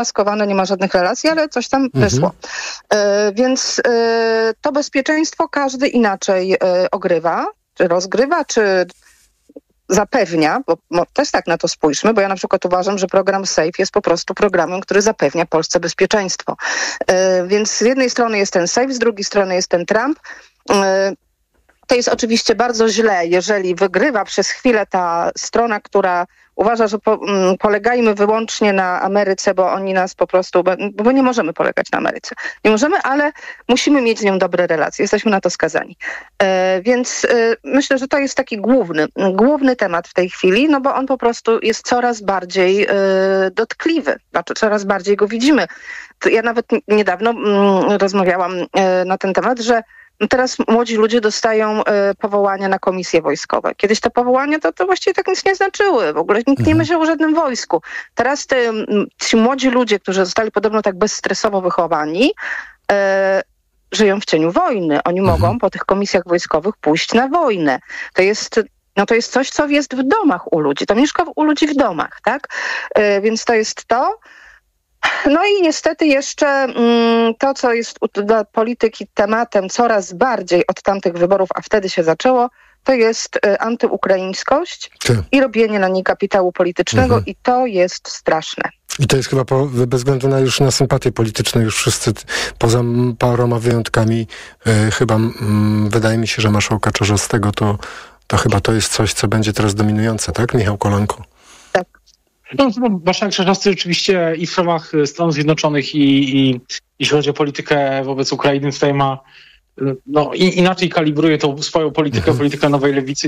zdemaskowane, nie ma żadnych relacji, ale coś tam wyszło. Więc to bezpieczeństwo każdy inaczej ogrywa, czy rozgrywa, czy zapewnia, bo też tak na to spójrzmy, bo ja na przykład uważam, że program SAFE jest po prostu programem, który zapewnia Polsce bezpieczeństwo. Więc z jednej strony jest ten SAFE, z drugiej strony jest ten Trump. To jest oczywiście bardzo źle, jeżeli wygrywa przez chwilę ta strona, która uważa, że polegajmy wyłącznie na Ameryce, bo oni nas po prostu, bo nie możemy polegać na Ameryce. Nie możemy, ale musimy mieć z nią dobre relacje. Jesteśmy na to skazani. Więc myślę, że to jest taki główny temat w tej chwili, no bo on po prostu jest coraz bardziej dotkliwy. Znaczy coraz bardziej go widzimy. Ja nawet niedawno rozmawiałam na ten temat, że teraz młodzi ludzie dostają powołania na komisje wojskowe. Kiedyś te powołania to właściwie tak nic nie znaczyły. W ogóle nikt nie myślał o żadnym wojsku. Teraz ci młodzi ludzie, którzy zostali podobno tak bezstresowo wychowani, żyją w cieniu wojny. Oni mogą po tych komisjach wojskowych pójść na wojnę. To jest coś, co jest w domach u ludzi. To mieszka u ludzi w domach, tak? Więc to jest to. No i niestety jeszcze to, co jest dla polityki tematem coraz bardziej od tamtych wyborów, a wtedy się zaczęło, to jest antyukraińskość i robienie na niej kapitału politycznego i to jest straszne. I to jest chyba bez względu na sympatie polityczne już wszyscy, poza paroma wyjątkami, chyba wydaje mi się, że marszałka Czarzastego to chyba to jest coś, co będzie teraz dominujące, tak, Michał Kolanko? Tak. No, marszałek Czarzasty rzeczywiście i w sprawach Stanów Zjednoczonych i jeśli chodzi o politykę wobec Ukrainy, tutaj ma inaczej kalibruje tą swoją politykę Nowej Lewicy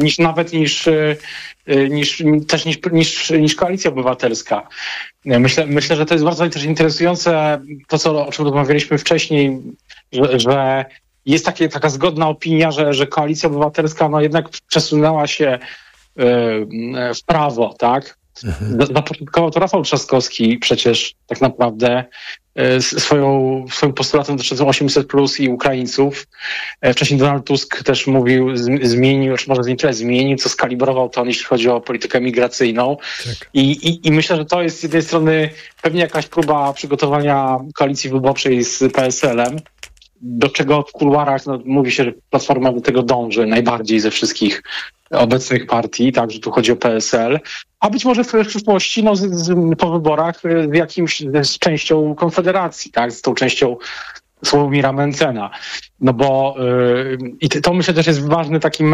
niż Koalicja Obywatelska. Myślę, że to jest bardzo też interesujące to, o czym rozmawialiśmy wcześniej, że jest taka zgodna opinia, że Koalicja Obywatelska jednak przesunęła się w prawo, tak? Zapoczątkował to Rafał Trzaskowski przecież tak naprawdę swoim postulatem dotyczącym 800+ i Ukraińców. Wcześniej Donald Tusk też mówił, zmienił, czy może nie tyle zmienił, co skalibrował to, jeśli chodzi o politykę migracyjną. Tak. I myślę, że to jest z jednej strony pewnie jakaś próba przygotowania koalicji wyborczej z PSL-em, do czego w kuluarach mówi się, że Platforma do tego dąży najbardziej ze wszystkich obecnych partii, także tu chodzi o PSL, a być może w przyszłości po wyborach z częścią Konfederacji, tak, z tą częścią Sławomira Mencena. No bo i to myślę też jest ważny taki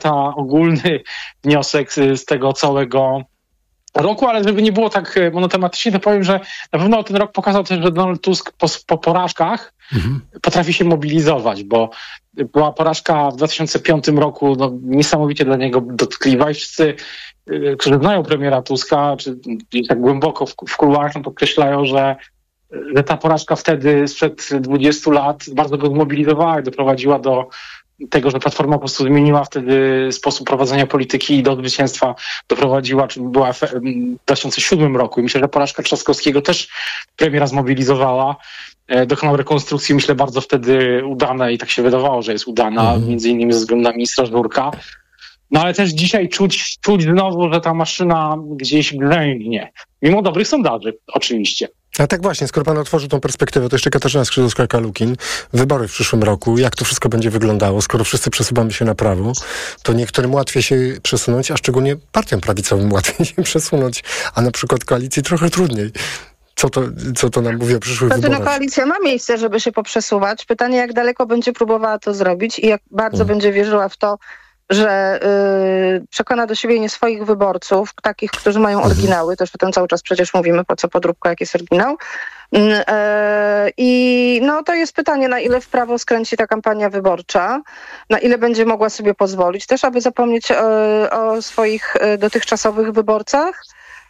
ogólny wniosek z tego całego roku, ale żeby nie było tak monotematycznie, to powiem, że na pewno ten rok pokazał też, że Donald Tusk po porażkach potrafi się mobilizować, bo była porażka w 2005 roku niesamowicie dla niego dotkliwa i wszyscy, którzy znają premiera Tuska, czy tak głęboko w kuluarach, podkreślają, że ta porażka wtedy sprzed 20 lat bardzo go zmobilizowała i doprowadziła do tego, że Platforma po prostu zmieniła wtedy sposób prowadzenia polityki i do zwycięstwa doprowadziła, czy była w 2007 roku. I myślę, że porażka Trzaskowskiego też premiera zmobilizowała. Dokonał rekonstrukcji, myślę, bardzo wtedy udanej i tak się wydawało, że jest udana, między innymi ze względu na ministra Żurka. No ale też dzisiaj czuć znowu, że ta maszyna gdzieś ględnie. Mimo dobrych sondaży, oczywiście. A tak właśnie, skoro pan otworzył tą perspektywę, to jeszcze Katarzyna Skrzydłowska-Kalukin. Wybory w przyszłym roku, jak to wszystko będzie wyglądało? Skoro wszyscy przesuwamy się na prawo, to niektórym łatwiej się przesunąć, a szczególnie partiom prawicowym łatwiej się przesunąć, a na przykład koalicji trochę trudniej. Co to nam mówi o przyszłych wyborach? Koalicja ma miejsce, żeby się poprzesuwać. Pytanie, jak daleko będzie próbowała to zrobić i jak bardzo będzie wierzyła w to, że przekona do siebie nie swoich wyborców, takich, którzy mają oryginały, też o tym cały czas przecież mówimy, po co podróbka, jak jest oryginał. I to jest pytanie, na ile w prawo skręci ta kampania wyborcza, na ile będzie mogła sobie pozwolić, też aby zapomnieć o swoich dotychczasowych wyborcach.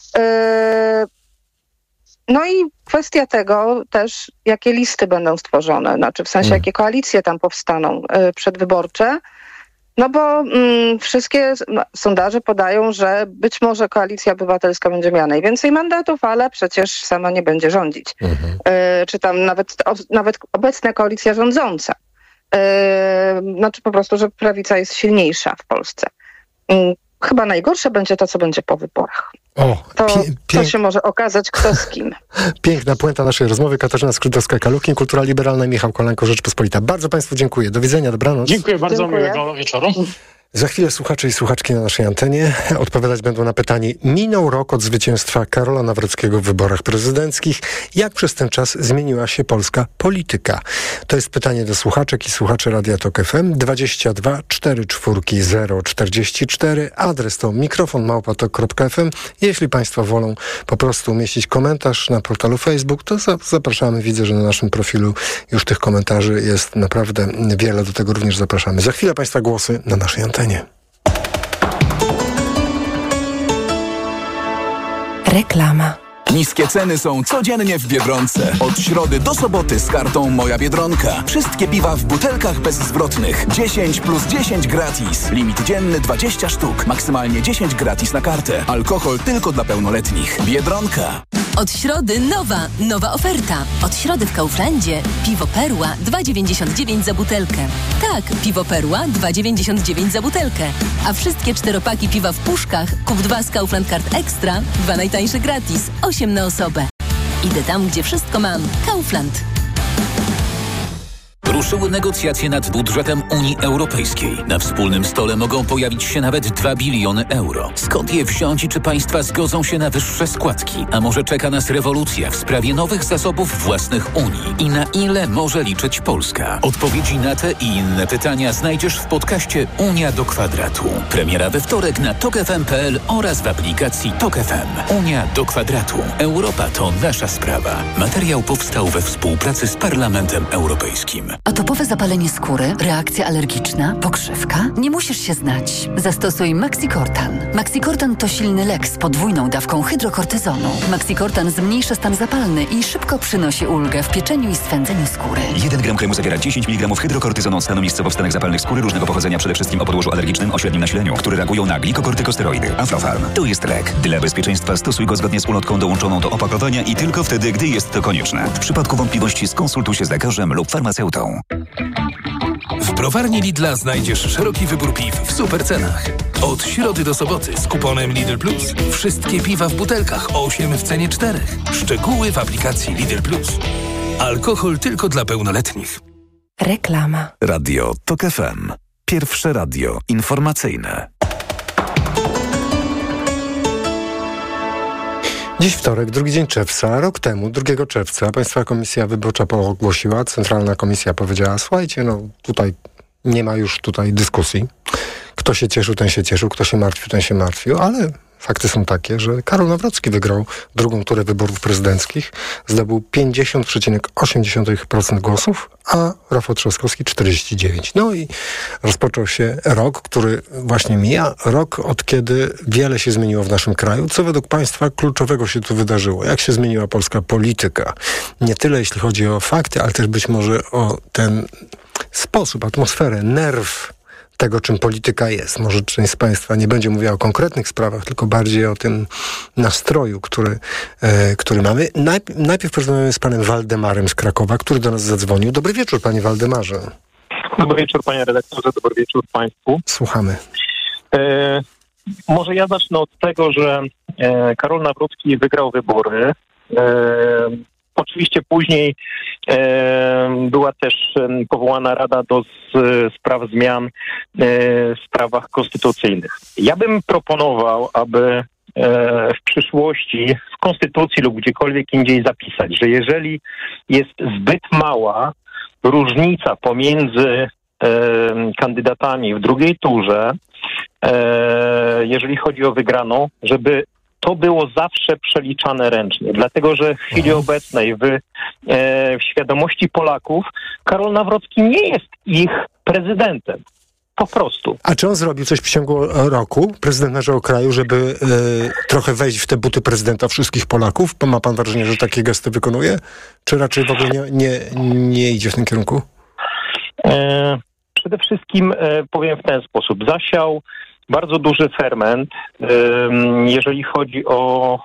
No i kwestia tego też, jakie listy będą stworzone, znaczy w sensie, jakie koalicje tam powstaną przedwyborcze. No bo wszystkie sondaże podają, że być może Koalicja Obywatelska będzie miała najwięcej mandatów, ale przecież sama nie będzie rządzić. Czy tam nawet obecna koalicja rządząca. Znaczy po prostu, że prawica jest silniejsza w Polsce. chyba najgorsze będzie to, co będzie po wyborach. To się może okazać, kto z kim. Piękna puenta naszej rozmowy. Katarzyna Skrzydłowska-Kalukin, Kultura Liberalna i Michał Kolanko, Rzeczpospolita. Bardzo Państwu dziękuję. Do widzenia, dobranoc. Dziękuję bardzo, miłego wieczoru. Za chwilę słuchacze i słuchaczki na naszej antenie odpowiadać będą na pytanie: minął rok od zwycięstwa Karola Nawrockiego w wyborach prezydenckich. Jak przez ten czas zmieniła się polska polityka? To jest pytanie do słuchaczek i słuchaczy Radia Tok FM. 22 44 044. Adres to mikrofon@tok.fm. Jeśli Państwo wolą po prostu umieścić komentarz na portalu Facebook, to zapraszamy. Widzę, że na naszym profilu już tych komentarzy jest naprawdę wiele. Do tego również zapraszamy. Za chwilę Państwa głosy na naszej antenie. Reklama. Niskie ceny są codziennie w Biedronce. Od środy do soboty z kartą Moja Biedronka. Wszystkie piwa w butelkach bezzwrotnych. 10 plus 10 gratis. Limit dzienny 20 sztuk. Maksymalnie 10 gratis na kartę. Alkohol tylko dla pełnoletnich. Biedronka. Od środy nowa oferta. Od środy w Kauflandzie piwo Perła 2,99 za butelkę. Tak, piwo Perła 2,99 za butelkę. A wszystkie 4-paki piwa w puszkach kup 2 z Kaufland Card Extra, 2 najtańsze gratis, 8 na osobę. Idę tam, gdzie wszystko mam. Kaufland. Ruszyły negocjacje nad budżetem Unii Europejskiej. Na wspólnym stole mogą pojawić się nawet 2 biliony euro. Skąd je wziąć i czy państwa zgodzą się na wyższe składki? A może czeka nas rewolucja w sprawie nowych zasobów własnych Unii? I na ile może liczyć Polska? Odpowiedzi na te i inne pytania znajdziesz w podcaście Unia do kwadratu. Premiera we wtorek na tokfm.pl oraz w aplikacji Tok FM. Unia do kwadratu. Europa to nasza sprawa. Materiał powstał we współpracy z Parlamentem Europejskim. Atopowe zapalenie skóry, reakcja alergiczna, pokrzywka? Nie musisz się znać. Zastosuj Maxicortan. Maxicortan to silny lek z podwójną dawką hydrokortyzonu. Maxicortan zmniejsza stan zapalny i szybko przynosi ulgę w pieczeniu i swędzeniu skóry. 1 gram kremu zawiera 10 mg hydrokortyzonu od stanu miejscowo wstanek zapalnych skóry różnego pochodzenia, przede wszystkim o podłożu alergicznym o średnim nasileniu, które reagują na glikokortykosteroidy. Aflofarm. To jest lek. Dla bezpieczeństwa stosuj go zgodnie z ulotką dołączoną do opakowania i tylko wtedy, gdy jest to konieczne. W przypadku wątpliwości skonsultuj się z lekarzem lub farmaceutą. W browarni Lidla znajdziesz szeroki wybór piw w super cenach. Od środy do soboty z kuponem Lidl Plus. Wszystkie piwa w butelkach 8 w cenie 4. Szczegóły w aplikacji Lidl Plus. Alkohol tylko dla pełnoletnich. Reklama. Radio Tok FM. Pierwsze radio informacyjne. Dziś wtorek, drugi dzień czerwca. Rok temu, 2 czerwca, Państwowa Komisja Wyborcza ogłosiła, Centralna Komisja powiedziała: słuchajcie, tutaj nie ma już dyskusji. Kto się cieszył, ten się cieszył, kto się martwił, ten się martwił, ale fakty są takie, że Karol Nawrocki wygrał drugą turę wyborów prezydenckich, zdobył 50,8% głosów, a Rafał Trzaskowski 49%. No i rozpoczął się rok, który właśnie mija, rok od kiedy wiele się zmieniło w naszym kraju. Co według Państwa kluczowego się tu wydarzyło? Jak się zmieniła polska polityka? Nie tyle jeśli chodzi o fakty, ale też być może o ten sposób, atmosferę, nerw tego, czym polityka jest. Może część z Państwa nie będzie mówiła o konkretnych sprawach, tylko bardziej o tym nastroju, który mamy. Najpierw porozmawiamy z panem Waldemarem z Krakowa, który do nas zadzwonił. Dobry wieczór, panie Waldemarze. Dobry wieczór, panie redaktorze, dobry wieczór państwu. Słuchamy. Może ja zacznę od tego, że Karol Nawrocki wygrał wybory. Oczywiście później była też powołana Rada do spraw zmian w sprawach konstytucyjnych. Ja bym proponował, aby w przyszłości w Konstytucji lub gdziekolwiek indziej zapisać, że jeżeli jest zbyt mała różnica pomiędzy kandydatami w drugiej turze, jeżeli chodzi o wygraną, żeby to było zawsze przeliczane ręcznie, dlatego że w chwili obecnej w świadomości Polaków Karol Nawrocki nie jest ich prezydentem. Po prostu. A czy on zrobił coś w ciągu roku, prezydent naszego kraju, żeby trochę wejść w te buty prezydenta wszystkich Polaków? Ma pan wrażenie, że takie gesty wykonuje? Czy raczej w ogóle nie idzie w tym kierunku? Przede wszystkim powiem w ten sposób. Zasiał bardzo duży ferment, jeżeli chodzi o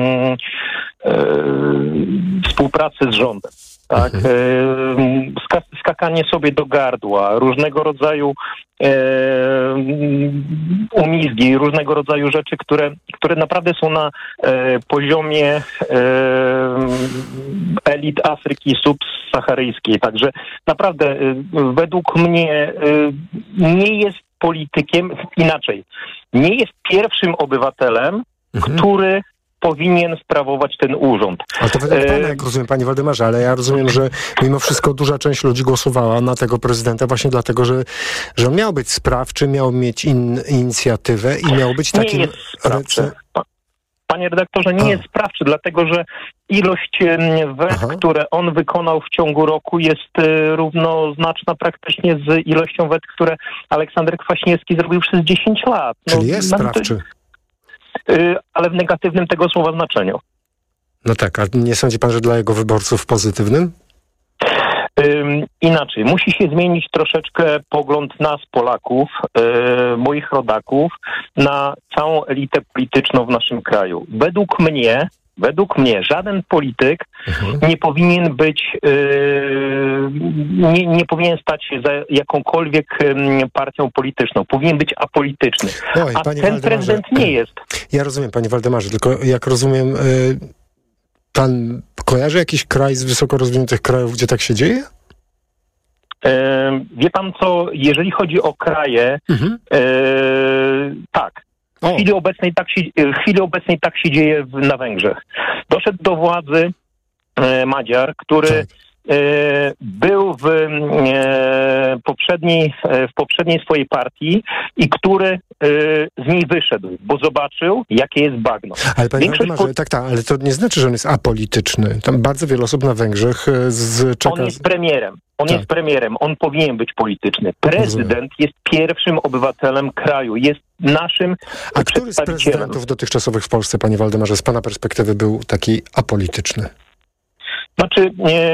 współpracę z rządem. Tak? skakanie sobie do gardła, różnego rodzaju umizgi, różnego rodzaju rzeczy, które naprawdę są na poziomie elit Afryki subsaharyjskiej. Także naprawdę według mnie nie jest politykiem, inaczej, nie jest pierwszym obywatelem, który powinien sprawować ten urząd. Ale to według pana, jak rozumiem, panie Waldemarze, ale ja rozumiem, że mimo wszystko duża część ludzi głosowała na tego prezydenta właśnie dlatego, że on miał być sprawczy, miał mieć inicjatywę i miał być takim... Nie jest sprawczy. Panie redaktorze, nie jest sprawczy, dlatego że ilość wet, które on wykonał w ciągu roku jest równoznaczna praktycznie z ilością wet, które Aleksander Kwaśniewski zrobił przez 10 lat. Czyli jest sprawczy. Ale w negatywnym tego słowa znaczeniu. No tak, a nie sądzi pan, że dla jego wyborców w pozytywnym? Inaczej. Musi się zmienić troszeczkę pogląd nas, Polaków, moich rodaków, na całą elitę polityczną w naszym kraju. Według mnie żaden polityk nie powinien być, nie powinien stać się za jakąkolwiek partią polityczną. Powinien być apolityczny. A ten prezydent nie jest. Ja rozumiem, panie Waldemarze, tylko jak rozumiem, pan kojarzy jakiś kraj z wysoko rozwiniętych krajów, gdzie tak się dzieje? Wie pan co, jeżeli chodzi o kraje, tak. W chwili obecnej tak się dzieje na Węgrzech. Doszedł do władzy Madziar, który był w poprzedniej swojej partii i który z niej wyszedł, bo zobaczył, jakie jest bagno. Ale panie Waldemarze, ale to nie znaczy, że on jest apolityczny. Tam bardzo wiele osób na Węgrzech czeka... On jest premierem. Jest premierem. On powinien być polityczny. Prezydent jest pierwszym obywatelem kraju. Jest naszym przedstawicielem. A który z prezydentów dotychczasowych w Polsce, panie Waldemarze, z pana perspektywy był taki apolityczny? Znaczy,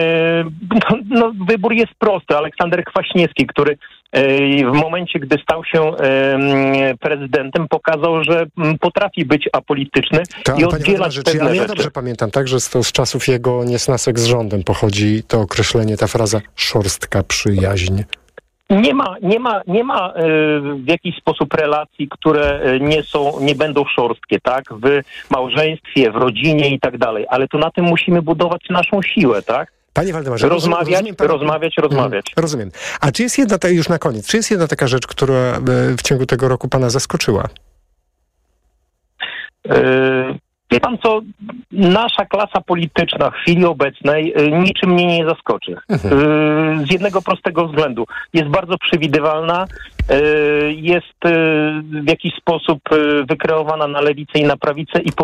wybór jest prosty. Aleksander Kwaśniewski, który w momencie, gdy stał się prezydentem, pokazał, że potrafi być apolityczny i oddzielać pewne rzeczy. Ja dobrze pamiętam, tak, że z czasów jego niesnasek z rządem pochodzi to określenie, ta fraza szorstka przyjaźń. Nie ma w jakiś sposób relacji, które nie będą szorstkie, tak? W małżeństwie, w rodzinie i tak dalej. Ale to na tym musimy budować naszą siłę, tak? Panie Waldemarze, rozmawiać. Rozumiem. A czy jest jedna, już na koniec, czy jest jedna taka rzecz, która w ciągu tego roku pana zaskoczyła? Wie pan co, nasza klasa polityczna w chwili obecnej niczym mnie nie zaskoczy. Z jednego prostego względu. Jest bardzo przewidywalna, jest w jakiś sposób wykreowana na lewicę i na prawicę i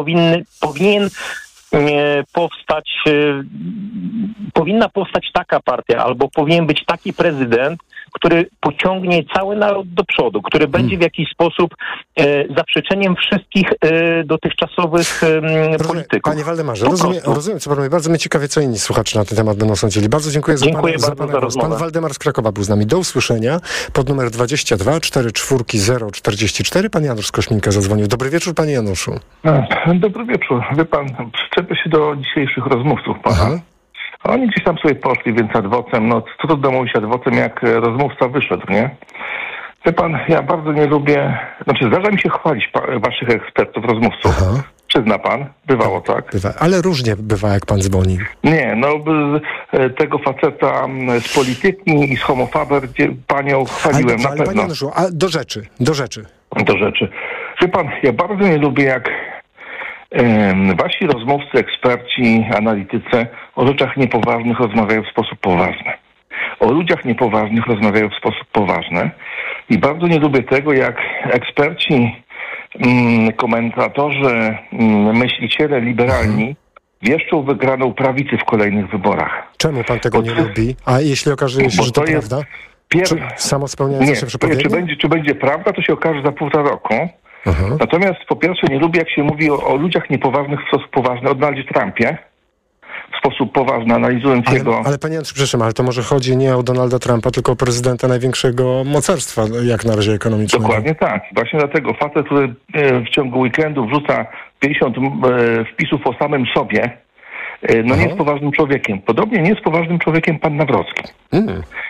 powinna powstać taka partia, albo powinien być taki prezydent, który pociągnie cały naród do przodu, który będzie w jakiś sposób zaprzeczeniem wszystkich dotychczasowych polityków. Panie Waldemarze, rozumiem, co pan mówi. Bardzo mnie ciekawie, co inni słuchacze na ten temat będą sądzili. Bardzo dziękuję za pana głos. Pan Waldemar z Krakowa był z nami. Do usłyszenia. Pod numer 22 44 044. Pan Janusz z Kośminka zadzwonił. Dobry wieczór, panie Januszu. Dobry wieczór. Wie pan, przyczepię się do dzisiejszych rozmówców pana. Oni gdzieś tam sobie poszli, więc adwocem, co to domówić adwocem, jak rozmówca wyszedł, nie? Wie pan, ja bardzo nie lubię, zdarza mi się chwalić waszych ekspertów, rozmówców. Przyzna pan, bywało tak. Bywa, ale różnie bywa, jak pan dzwoni. Nie, tego faceta z polityki i z homofaber, gdzie panią chwaliłem, na pewno. Panie Januszu, a do rzeczy. Wie pan, ja bardzo nie lubię, jak wasi rozmówcy, eksperci, analitycy o rzeczach niepoważnych rozmawiają w sposób poważny. O ludziach niepoważnych rozmawiają w sposób poważny. I bardzo nie lubię tego, jak eksperci, komentatorzy, myśliciele liberalni wieszczą wygraną prawicy w kolejnych wyborach. Czemu pan tego nie lubi? A jeśli okaże się, że to prawda? Samo spełniające się przepowiednie? Czy będzie prawda, to się okaże za 1,5 roku. Natomiast po pierwsze nie lubię, jak się mówi o ludziach niepoważnych w sposób poważny, o Donaldzie Trumpie, w sposób poważny, analizując jego... Ale panie Januszu, przepraszam, ale to może chodzi nie o Donalda Trumpa, tylko o prezydenta największego mocarstwa, jak na razie ekonomicznego. Dokładnie tak. Właśnie dlatego facet, który w ciągu weekendu wrzuca 50 wpisów o samym sobie, nie jest poważnym człowiekiem. Podobnie nie jest poważnym człowiekiem pan Nawrocki.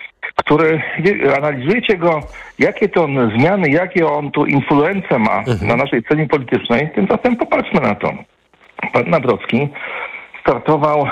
który analizujecie go, jakie to on zmiany, jakie on tu influencję ma na naszej scenie politycznej, tymczasem popatrzmy na to. Pan Nawrocki startował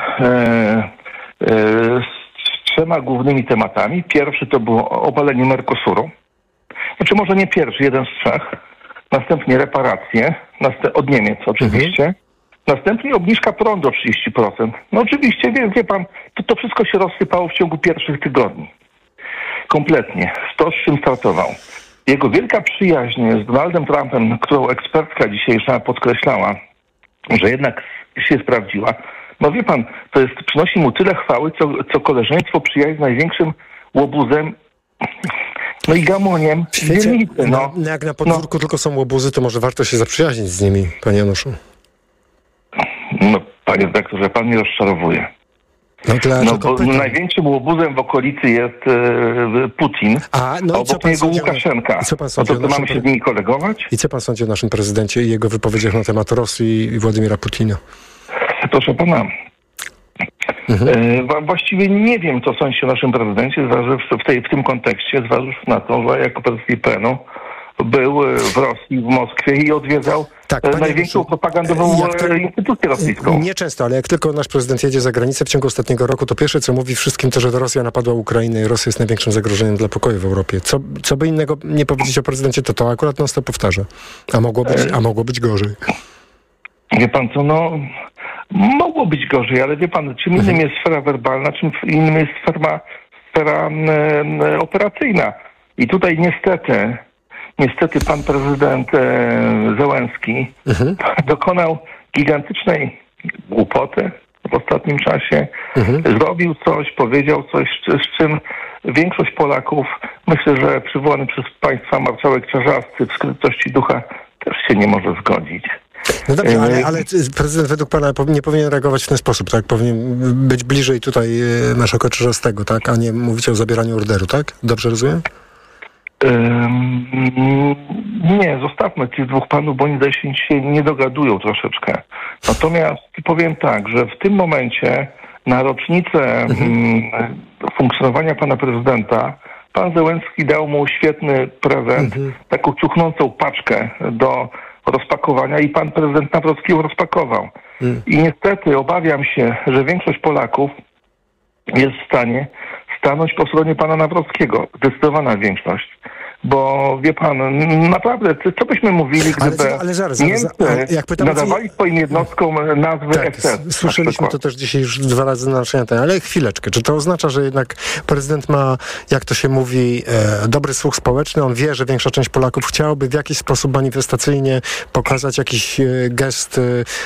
z 3 głównymi tematami. Pierwszy to było obalenie Mercosuru. Znaczy może nie pierwszy, jeden z 3. Następnie reparacje, od Niemiec oczywiście. Następnie obniżka prądu o 30%. No oczywiście, wie pan, to wszystko się rozsypało w ciągu pierwszych tygodni. Kompletnie. To, z czym startował. Jego wielka przyjaźń z Donaldem Trumpem, którą ekspertka dzisiejsza podkreślała, że jednak się sprawdziła. No wie pan, przynosi mu tyle chwały, co koleżeństwo, przyjaźń z największym łobuzem, no i gamoniem w dzielnicy. Jak na podwórku tylko są łobuzy, to może warto się zaprzyjaźnić z nimi, panie Januszu. No, panie redaktorze, pan mnie rozczarowuje. Bo największym łobuzem w okolicy jest Putin, a obok niego Łukaszenka. To mamy się z nimi kolegować? I co pan sądzi o naszym prezydencie i jego wypowiedziach na temat Rosji i Władimira Putina? Proszę pana, właściwie nie wiem, co sądzi o naszym prezydencie, w tym kontekście, zważywszy na to, że jako prezydent IPN-u był w Rosji, w Moskwie i odwiedzał największą propagandową instytucję rosyjską. Nieczęsto, ale jak tylko nasz prezydent jedzie za granicę w ciągu ostatniego roku, to pierwsze, co mówi wszystkim, to, że Rosja napadła Ukrainę i Rosja jest największym zagrożeniem dla pokoju w Europie. Co by innego nie powiedzieć o prezydencie, to akurat non-stop powtarza. A mogło być gorzej. Wie pan co, mogło być gorzej, ale wie pan, czym innym jest sfera werbalna, czym innym jest sfera operacyjna. I tutaj niestety pan prezydent Zełenski dokonał gigantycznej głupoty w ostatnim czasie. Zrobił coś, powiedział coś, z czym większość Polaków, myślę, że przywołany przez państwa marszałek Czarzasty w skrytości ducha, też się nie może zgodzić. No dobrze, ale prezydent według pana nie powinien reagować w ten sposób, tak? Powinien być bliżej tutaj marszałka Czarzastego, tak? A nie mówić o zabieraniu orderu, tak? Dobrze rozumiem? Nie, zostawmy tych dwóch panów, bo oni się nie dogadują troszeczkę. Natomiast powiem tak, że w tym momencie na rocznicę funkcjonowania pana prezydenta pan Zełenski dał mu świetny prezent, taką ciuchnącą paczkę do rozpakowania i pan prezydent Nawrocki ją rozpakował. I niestety obawiam się, że większość Polaków jest w stanie stanąć po stronie pana Nawrockiego. Zdecydowana większość. Bo wie pan, naprawdę, co byśmy mówili, gdyby Niemcy nadawali swoim jednostkom nazwy SS. Słyszeliśmy to też dzisiaj już 2 razy na naszej antenie, ale chwileczkę. Czy to oznacza, że jednak prezydent ma, jak to się mówi, dobry słuch społeczny? On wie, że większa część Polaków chciałaby w jakiś sposób manifestacyjnie pokazać jakiś gest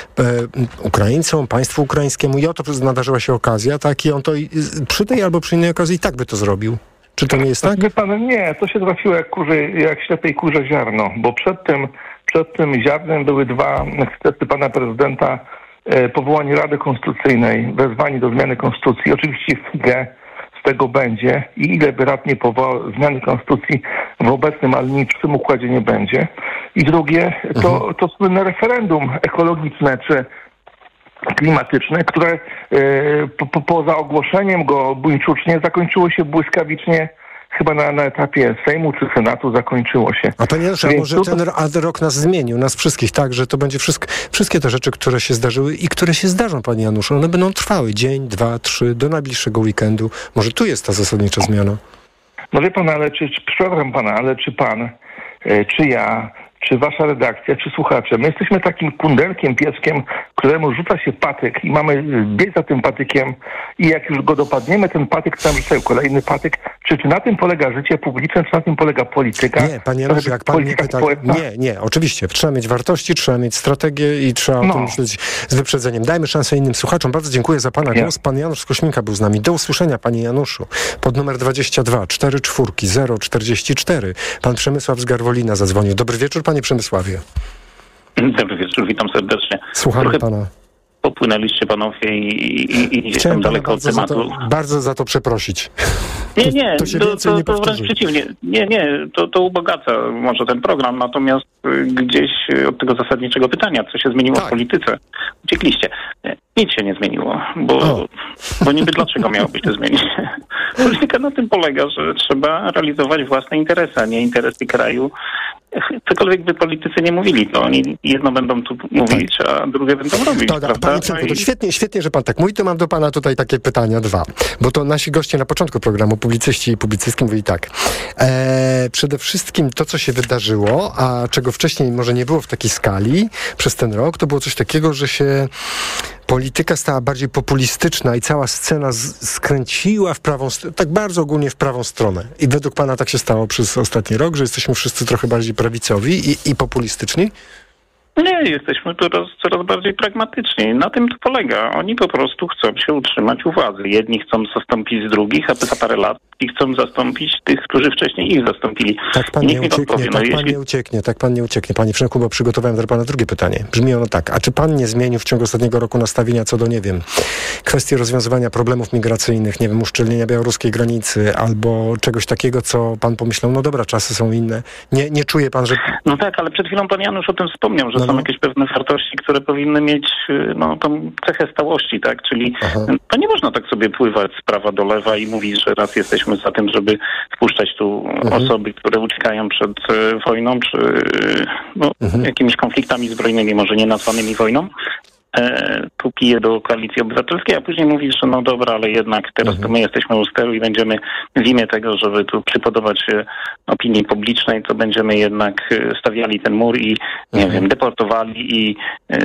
Ukraińcom, państwu ukraińskiemu i oto nadarzyła się okazja, tak? I on to przy tej albo przy innej okazji i tak by to zrobił. Czy to nie jest tak? Wie pan, nie, to się trafiło jak ślepej kurze ziarno, bo przed tym ziarnem były 2 ekscesy pana prezydenta, powołanie Rady Konstytucyjnej, wezwanie do zmiany konstytucji. Oczywiście figę z tego będzie i ile by rad nie powołał zmiany konstytucji w obecnym, ale nie w tym układzie nie będzie. I drugie, to słynne referendum ekologiczne, czy klimatyczne, które poza ogłoszeniem go buńczucznie zakończyło się błyskawicznie, chyba na etapie Sejmu czy Senatu zakończyło się. A panie Januszu, może ten rok nas zmienił, nas wszystkich, tak, że to będzie wszystkie te rzeczy, które się zdarzyły i które się zdarzą, panie Januszu, one będą trwały dzień, 2, 3, do najbliższego weekendu. Może tu jest ta zasadnicza zmiana? No wie pan, przepraszam pana, ale czy pan, czy ja, czy wasza redakcja, czy słuchacze, my jesteśmy takim kundelkiem, pieskiem, któremu rzuca się patyk i mamy biec za tym patykiem i jak już go dopadniemy, ten patyk nam rzucają kolejny patyk. Czy na tym polega życie publiczne, czy na tym polega polityka? Nie, panie Januszu, jak pan mnie pyta... Nie, oczywiście. Trzeba mieć wartości, trzeba mieć strategię i trzeba o tym myśleć z wyprzedzeniem. Dajmy szansę innym słuchaczom. Bardzo dziękuję za pana głos. Pan Janusz z Kośminka był z nami. Do usłyszenia, panie Januszu. Pod numer 22 44 044. Pan Przemysław z Garwolina zadzwonił. Dobry wieczór, panie Przemysławie. Dobry wieczór, witam serdecznie. Słuchamy pana. Popłynęliście panowie i gdzieś tam daleko od tematu. Bardzo za to przeprosić. Nie, to wręcz przeciwnie. To ubogaca może ten program, natomiast gdzieś od tego zasadniczego pytania, co się zmieniło w polityce, uciekliście. Nic się nie zmieniło, bo niby dlaczego miałoby się zmienić? Polityka na tym polega, że trzeba realizować własne interesy, a nie interesy kraju. Cokolwiek by politycy nie mówili, to oni jedno będą tu mówić, a drugie będą robić. Panie Przemku, to świetnie, że pan tak mówi, to mam do pana tutaj takie pytania dwa. Bo to nasi goście na początku programu, publicyści i publicystki, mówili tak. Przede wszystkim to, co się wydarzyło, a czego wcześniej może nie było w takiej skali przez ten rok, to było coś takiego, że się polityka stała bardziej populistyczna i cała scena skręciła w prawą stronę, tak bardzo ogólnie w prawą stronę. I według pana tak się stało przez ostatni rok, że jesteśmy wszyscy trochę bardziej prawicowi i populistyczni? Nie, jesteśmy coraz bardziej pragmatyczni. Na tym to polega. Oni po prostu chcą się utrzymać u władzy. Jedni chcą zastąpić drugich, a za parę lat i chcą zastąpić tych, którzy wcześniej ich zastąpili. Tak pan nie ucieknie, tak pan nie ucieknie. Panie Przemku, bo przygotowałem dla pana drugie pytanie. Brzmi ono tak. A czy pan nie zmienił w ciągu ostatniego roku nastawienia co do, nie wiem, kwestii rozwiązywania problemów migracyjnych, nie wiem, uszczelnienia białoruskiej granicy albo czegoś takiego, co pan pomyślał, no dobra, czasy są inne. Nie czuje pan, że... No tak, ale przed chwilą pan Janusz o tym wspomniał, że są jakieś pewne wartości, które powinny mieć tą cechę stałości, tak? Czyli to nie można tak sobie pływać z prawa do lewa i mówić, że raz jesteśmy za tym, żeby wpuszczać tu osoby, które uciekają przed wojną, czy jakimiś konfliktami zbrojnymi, może nie nazwanymi wojną. Tu pije do Koalicji Obywatelskiej, a później mówisz, że no dobra, ale jednak teraz to my jesteśmy u steru i będziemy w imię tego, żeby tu przypodobać się opinii publicznej, to będziemy jednak stawiali ten mur i, nie wiem, deportowali i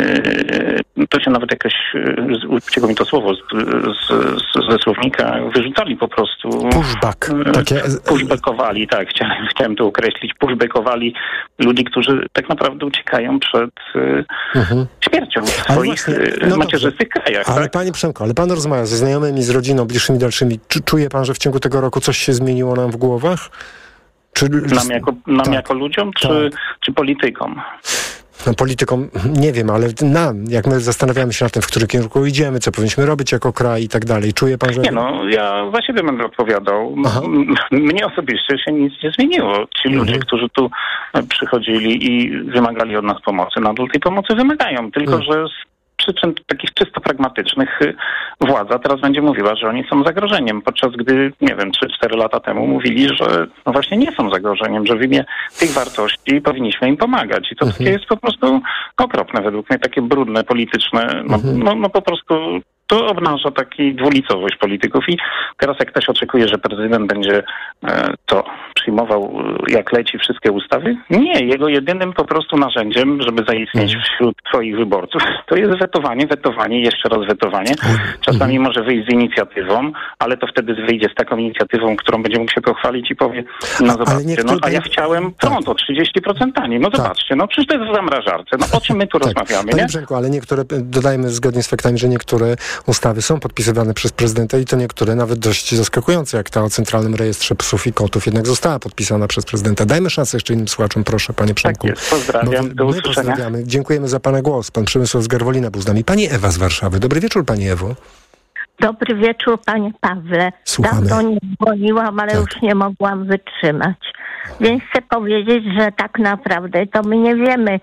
to się nawet jakoś, uciekło mi to słowo ze słownika, wyrzucali po prostu. Pushback. Pushbackowali, tak, chciałem to określić. Pushbackowali ludzi, którzy tak naprawdę uciekają przed śmiercią w swoich macierzystych krajach. Ale tak? panie Przemku, ale pan rozmawia ze znajomymi, z rodziną, bliższymi, dalszymi. Czy czuje pan, że w ciągu tego roku coś się zmieniło nam w głowach? Nam jako ludziom, czy politykom? No, politykom nie wiem, ale nam, jak my zastanawiamy się nad tym, w którym kierunku idziemy, co powinniśmy robić jako kraj i tak dalej. Czuje pan, że... Nie no, ja za siebie będę odpowiadał. Mnie osobiście się nic nie zmieniło. Ci ludzie, którzy tu przychodzili i wymagali od nas pomocy, nadal tej pomocy wymagają. Tylko, że z przyczyn takich czysto pragmatycznych władza teraz będzie mówiła, że oni są zagrożeniem, podczas gdy, nie wiem, 3-4 lata temu mówili, że no właśnie nie są zagrożeniem, że w imię tych wartości powinniśmy im pomagać. I to takie jest po prostu okropne według mnie, takie brudne, polityczne, no po prostu to obnaża taki dwulicowość polityków i teraz jak ktoś oczekuje, że prezydent będzie to przyjmował jak leci wszystkie ustawy, nie, jego jedynym po prostu narzędziem, żeby zaistnieć wśród swoich wyborców, to jest wetowanie, jeszcze raz wetowanie. Czasami może wyjść z inicjatywą, ale to wtedy wyjdzie z taką inicjatywą, którą będzie mógł się pochwalić i powie, no zobaczcie, a ja chciałem prąd o 30% taniej, no zobaczcie, no przecież to jest w zamrażarce, no o czym my tu rozmawiamy, Panie nie? Brzęku, ale niektóre, dodajmy zgodnie z faktami, że niektóre ustawy są podpisywane przez prezydenta i to niektóre nawet dość zaskakujące, jak ta o Centralnym Rejestrze Psów i Kotów jednak została podpisana przez prezydenta. Dajmy szansę jeszcze innym słuchaczom, proszę, panie Przemku. Tak jest, pozdrawiam, do usłyszenia. Pozdrawiamy. Dziękujemy za pana głos. Pan Przemysław z Garwolina był z nami. Pani Ewa z Warszawy. Dobry wieczór, pani Ewo. Dobry wieczór, panie Pawle. Słuchamy. Dawno nie dzwoniłam, ale już nie mogłam wytrzymać. Więc chcę powiedzieć, że tak naprawdę to my nie wiemy,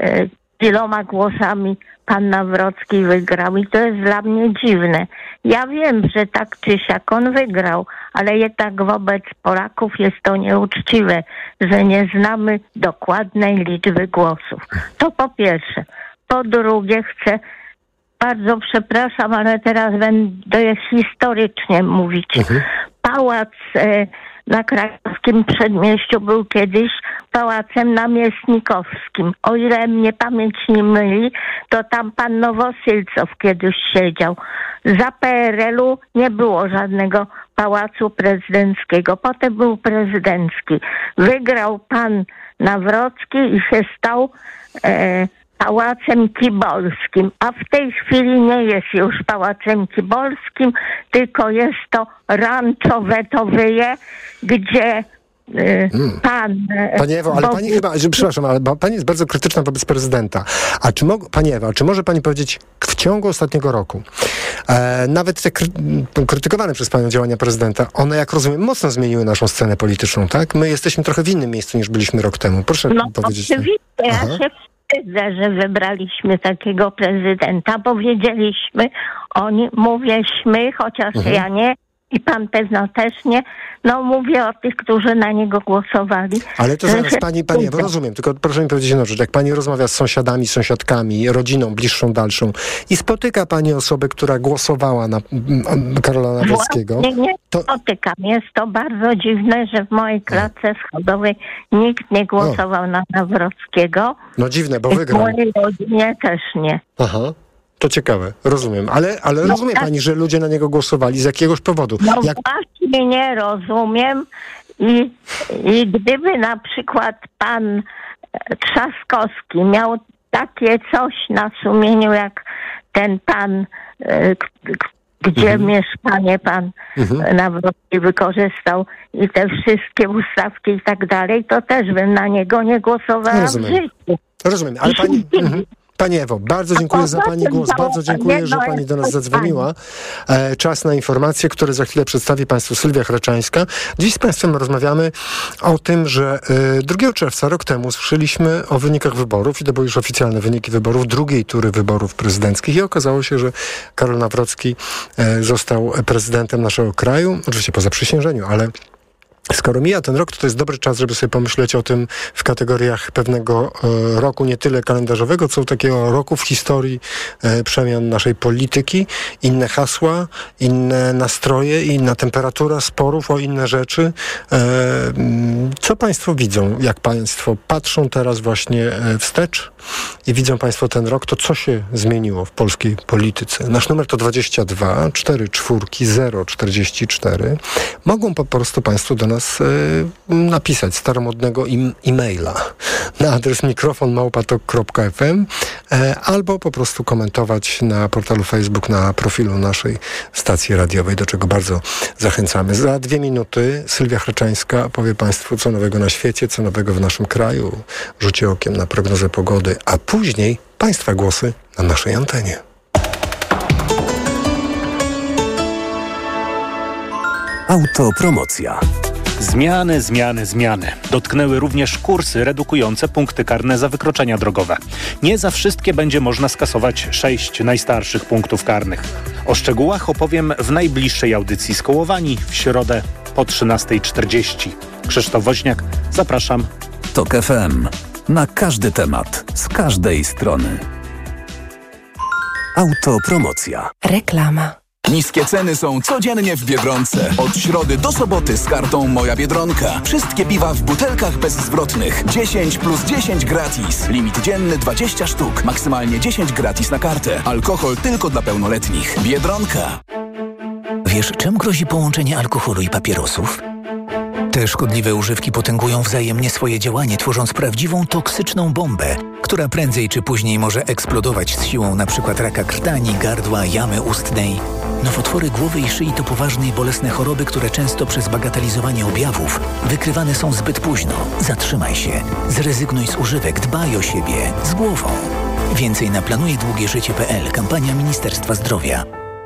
iloma głosami pan Nawrocki wygrał i to jest dla mnie dziwne. Ja wiem, że tak czy siak on wygrał, ale jednak wobec Polaków jest to nieuczciwe, że nie znamy dokładnej liczby głosów. To po pierwsze. Po drugie chcę, bardzo przepraszam, ale teraz będę historycznie mówić. Pałac na Krakowskim Przedmieściu był kiedyś pałacem namiestnikowskim. O ile mnie pamięć nie myli, to tam pan Nowosylcow kiedyś siedział. Za PRL-u nie było żadnego pałacu prezydenckiego. Potem był prezydencki. Wygrał pan Nawrocki i się stał Pałacem Kibolskim, a w tej chwili nie jest już Pałacem Kibolskim, tylko jest to Rancho Wetowyje, gdzie pan... Pani Ewo, ale pani chyba, przepraszam, ale pani jest bardzo krytyczna wobec prezydenta. A czy pani Ewa, czy może pani powiedzieć, w ciągu ostatniego roku, nawet te krytykowane przez panią działania prezydenta, one, jak rozumiem, mocno zmieniły naszą scenę polityczną, tak? My jesteśmy trochę w innym miejscu, niż byliśmy rok temu. Proszę powiedzieć. Oczywiście, ja się wstydzę, że wybraliśmy takiego prezydenta, bo wiedzieliśmy, mówię chociaż ja nie, i pan pewno też nie. No mówię o tych, którzy na niego głosowali. Ale to zaraz pani Ewo, rozumiem, tylko proszę mi powiedzieć jedną rzecz. Jak pani rozmawia z sąsiadami, sąsiadkami, rodziną bliższą, dalszą i spotyka pani osobę, która głosowała na Karola Nawrockiego. Nie spotykam. Jest to bardzo dziwne, że w mojej klatce schodowej nikt nie głosował na Nawrockiego. No dziwne, bo wygrał. W mojej rodzinie też nie. Aha. To ciekawe, rozumiem. Ale rozumie pani, że ludzie na niego głosowali z jakiegoś powodu. No właśnie nie rozumiem i gdyby na przykład pan Trzaskowski miał takie coś na sumieniu jak ten pan, gdzie mieszkanie pan Nawrocki wykorzystał i te wszystkie ustawki i tak dalej, to też bym na niego nie głosowała w życiu. Rozumiem, ale pani... Pani Ewo, bardzo dziękuję za pani głos, bardzo dziękuję, że pani do nas zadzwoniła. Czas na informacje, które za chwilę przedstawi państwu Sylwia Chraczańska. Dziś z państwem rozmawiamy o tym, że 2 czerwca, rok temu, słyszeliśmy o wynikach wyborów i to były już oficjalne wyniki wyborów, drugiej tury wyborów prezydenckich i okazało się, że Karol Nawrocki został prezydentem naszego kraju, oczywiście po zaprzysiężeniu, ale skoro mija ten rok, to jest dobry czas, żeby sobie pomyśleć o tym w kategoriach pewnego roku, nie tyle kalendarzowego, co takiego roku w historii przemian naszej polityki. Inne hasła, inne nastroje, inna temperatura sporów o inne rzeczy. Co państwo widzą? Jak państwo patrzą teraz właśnie wstecz i widzą państwo ten rok, to co się zmieniło w polskiej polityce? Nasz numer to 22 44 044. Mogą po prostu państwo do nas napisać staromodnego e-maila na adres mikrofon@tok.fm albo po prostu komentować na portalu Facebook, na profilu naszej stacji radiowej, do czego bardzo zachęcamy. Za 2 minuty Sylwia Chraczańska powie państwu, co nowego na świecie, co nowego w naszym kraju. Rzucie okiem na prognozę pogody, a później państwa głosy na naszej antenie. Autopromocja. Zmiany. Dotknęły również kursy redukujące punkty karne za wykroczenia drogowe. Nie za wszystkie będzie można skasować 6 najstarszych punktów karnych. O szczegółach opowiem w najbliższej audycji Skołowani w środę po 13:40. Krzysztof Woźniak, zapraszam. TOK FM. Na każdy temat, z każdej strony. Autopromocja. Reklama. Niskie ceny są codziennie w Biedronce. Od środy do soboty z kartą Moja Biedronka. Wszystkie piwa w butelkach bezzwrotnych. 10 + 10 gratis. Limit dzienny 20 sztuk. Maksymalnie 10 gratis na kartę. Alkohol tylko dla pełnoletnich. Biedronka. Wiesz, czym grozi połączenie alkoholu i papierosów? Te szkodliwe używki potęgują wzajemnie swoje działanie, tworząc prawdziwą toksyczną bombę, która prędzej czy później może eksplodować z siłą np. raka krtani, gardła, jamy ustnej. Nowotwory głowy i szyi to poważne i bolesne choroby, które często przez bagatelizowanie objawów wykrywane są zbyt późno. Zatrzymaj się. Zrezygnuj z używek. Dbaj o siebie. Z głową. Więcej na planujedługieżycie.pl. Kampania Ministerstwa Zdrowia.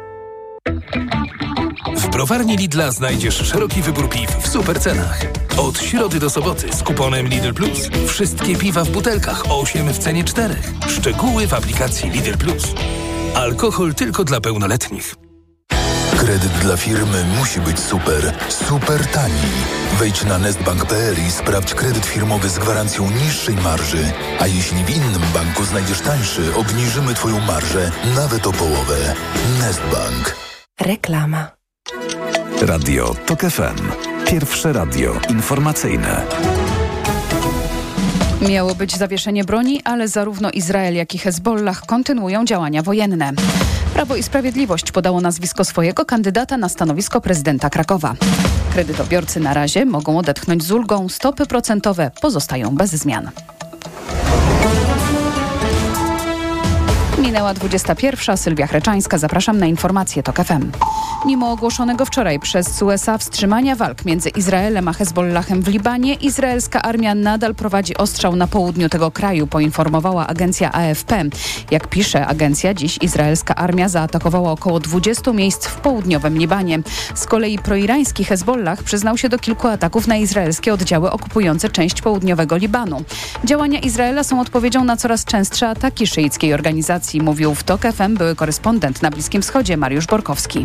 W browarni Lidla znajdziesz szeroki wybór piw w supercenach. Od środy do soboty z kuponem Lidl Plus. Wszystkie piwa w butelkach 8 w cenie 4. Szczegóły w aplikacji Lidl Plus. Alkohol tylko dla pełnoletnich. Kredyt dla firmy musi być super. Super tani. Wejdź na nestbank.pl i sprawdź kredyt firmowy z gwarancją niższej marży. A jeśli w innym banku znajdziesz tańszy, obniżymy Twoją marżę nawet o połowę. Nestbank. Reklama. Radio TOK FM. Pierwsze radio informacyjne. Miało być zawieszenie broni, ale zarówno Izrael, jak i Hezbollah kontynuują działania wojenne. Prawo i Sprawiedliwość podało nazwisko swojego kandydata na stanowisko prezydenta Krakowa. Kredytobiorcy na razie mogą odetchnąć z ulgą, stopy procentowe pozostają bez zmian. Minęła 21. Sylwia Chraczańska. Zapraszam na informacje TOK FM. Mimo ogłoszonego wczoraj przez USA wstrzymania walk między Izraelem a Hezbollahem w Libanie, izraelska armia nadal prowadzi ostrzał na południu tego kraju, poinformowała agencja AFP. Jak pisze agencja, dziś izraelska armia zaatakowała około 20 miejsc w południowym Libanie. Z kolei proirański Hezbollah przyznał się do kilku ataków na izraelskie oddziały okupujące część południowego Libanu. Działania Izraela są odpowiedzią na coraz częstsze ataki szyickiej organizacji, mówił w TOK FM były korespondent na Bliskim Wschodzie Mariusz Borkowski.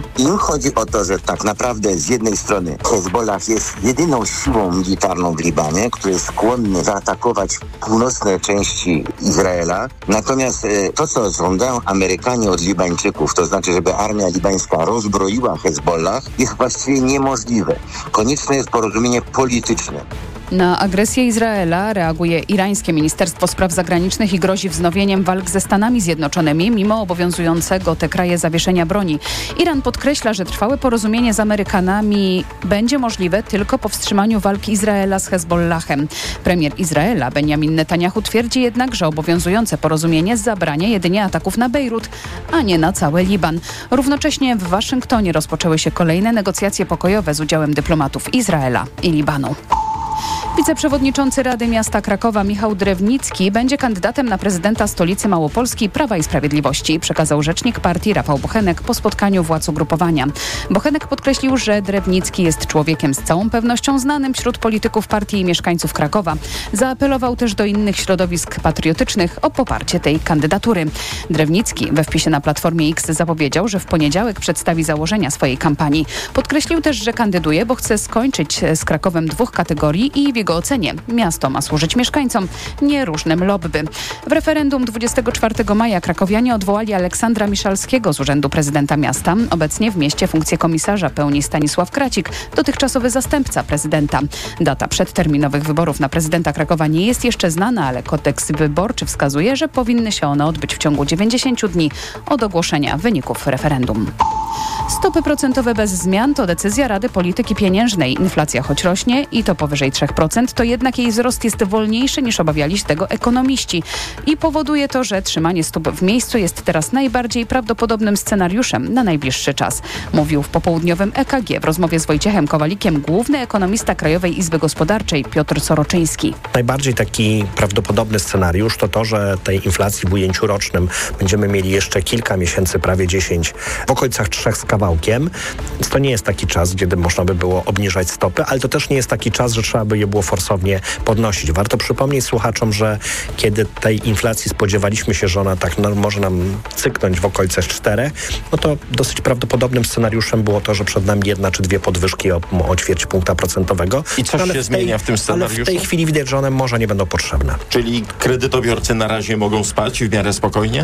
chodzi o to, że tak naprawdę z jednej strony Hezbollah jest jedyną siłą militarną w Libanie, który jest skłonny zaatakować północne części Izraela. Natomiast to, co żądają Amerykanie od Libańczyków, to znaczy, żeby armia libańska rozbroiła Hezbollah, jest właściwie niemożliwe. Konieczne jest porozumienie polityczne. Na agresję Izraela reaguje irańskie Ministerstwo Spraw Zagranicznych i grozi wznowieniem walk ze Stanami Zjednoczonymi, mimo obowiązującego te kraje zawieszenia broni. Iran podkreśla, że trwałe porozumienie z Amerykanami będzie możliwe tylko po wstrzymaniu walki Izraela z Hezbollahem. Premier Izraela Benjamin Netanyahu twierdzi jednak, że obowiązujące porozumienie zabrania jedynie ataków na Bejrut, a nie na cały Liban. Równocześnie w Waszyngtonie rozpoczęły się kolejne negocjacje pokojowe z udziałem dyplomatów Izraela i Libanu. Wiceprzewodniczący Rady Miasta Krakowa Michał Drewnicki będzie kandydatem na prezydenta stolicy Małopolski Prawa i Sprawiedliwości, przekazał rzecznik partii Rafał Bochenek po spotkaniu władz ugrupowania. Bochenek podkreślił, że Drewnicki jest człowiekiem z całą pewnością znanym wśród polityków partii i mieszkańców Krakowa. Zaapelował też do innych środowisk patriotycznych o poparcie tej kandydatury. Drewnicki we wpisie na Platformie X zapowiedział, że w poniedziałek przedstawi założenia swojej kampanii. Podkreślił też, że kandyduje, bo chce skończyć z Krakowem 2 kategorii i w jego ocenie miasto ma służyć mieszkańcom, nie różnym lobby. W referendum 24 maja krakowianie odwołali Aleksandra Miszalskiego z urzędu prezydenta miasta. Obecnie w mieście funkcję komisarza pełni Stanisław Kracik, dotychczasowy zastępca prezydenta. Data przedterminowych wyborów na prezydenta Krakowa nie jest jeszcze znana, ale kodeks wyborczy wskazuje, że powinny się one odbyć w ciągu 90 dni od ogłoszenia wyników referendum. Stopy procentowe bez zmian to decyzja Rady Polityki Pieniężnej. Inflacja choć rośnie i to powyżej 3%, to jednak jej wzrost jest wolniejszy niż obawiali się tego ekonomiści. I powoduje to, że trzymanie stóp w miejscu jest teraz najbardziej prawdopodobnym scenariuszem na najbliższy czas. Mówił w popołudniowym EKG w rozmowie z Wojciechem Kowalikiem główny ekonomista Krajowej Izby Gospodarczej Piotr Soroczyński. Najbardziej taki prawdopodobny scenariusz to to, że tej inflacji w ujęciu rocznym będziemy mieli jeszcze kilka miesięcy, prawie 10, w okolicach 3 z kawałkiem. Więc to nie jest taki czas, kiedy można by było obniżać stopy, ale to też nie jest taki czas, że trzeba by je było forsownie podnosić. Warto przypomnieć słuchaczom, że kiedy tej inflacji spodziewaliśmy się, że ona tak może nam cyknąć w okolicach 4, no to dosyć prawdopodobnym scenariuszem było to, że przed nami 1 czy 2 podwyżki o ćwierć punkta procentowego. I coś się zmienia w tym scenariuszu? Ale w tej chwili widać, że one może nie będą potrzebne. Czyli kredytobiorcy na razie mogą spać w miarę spokojnie?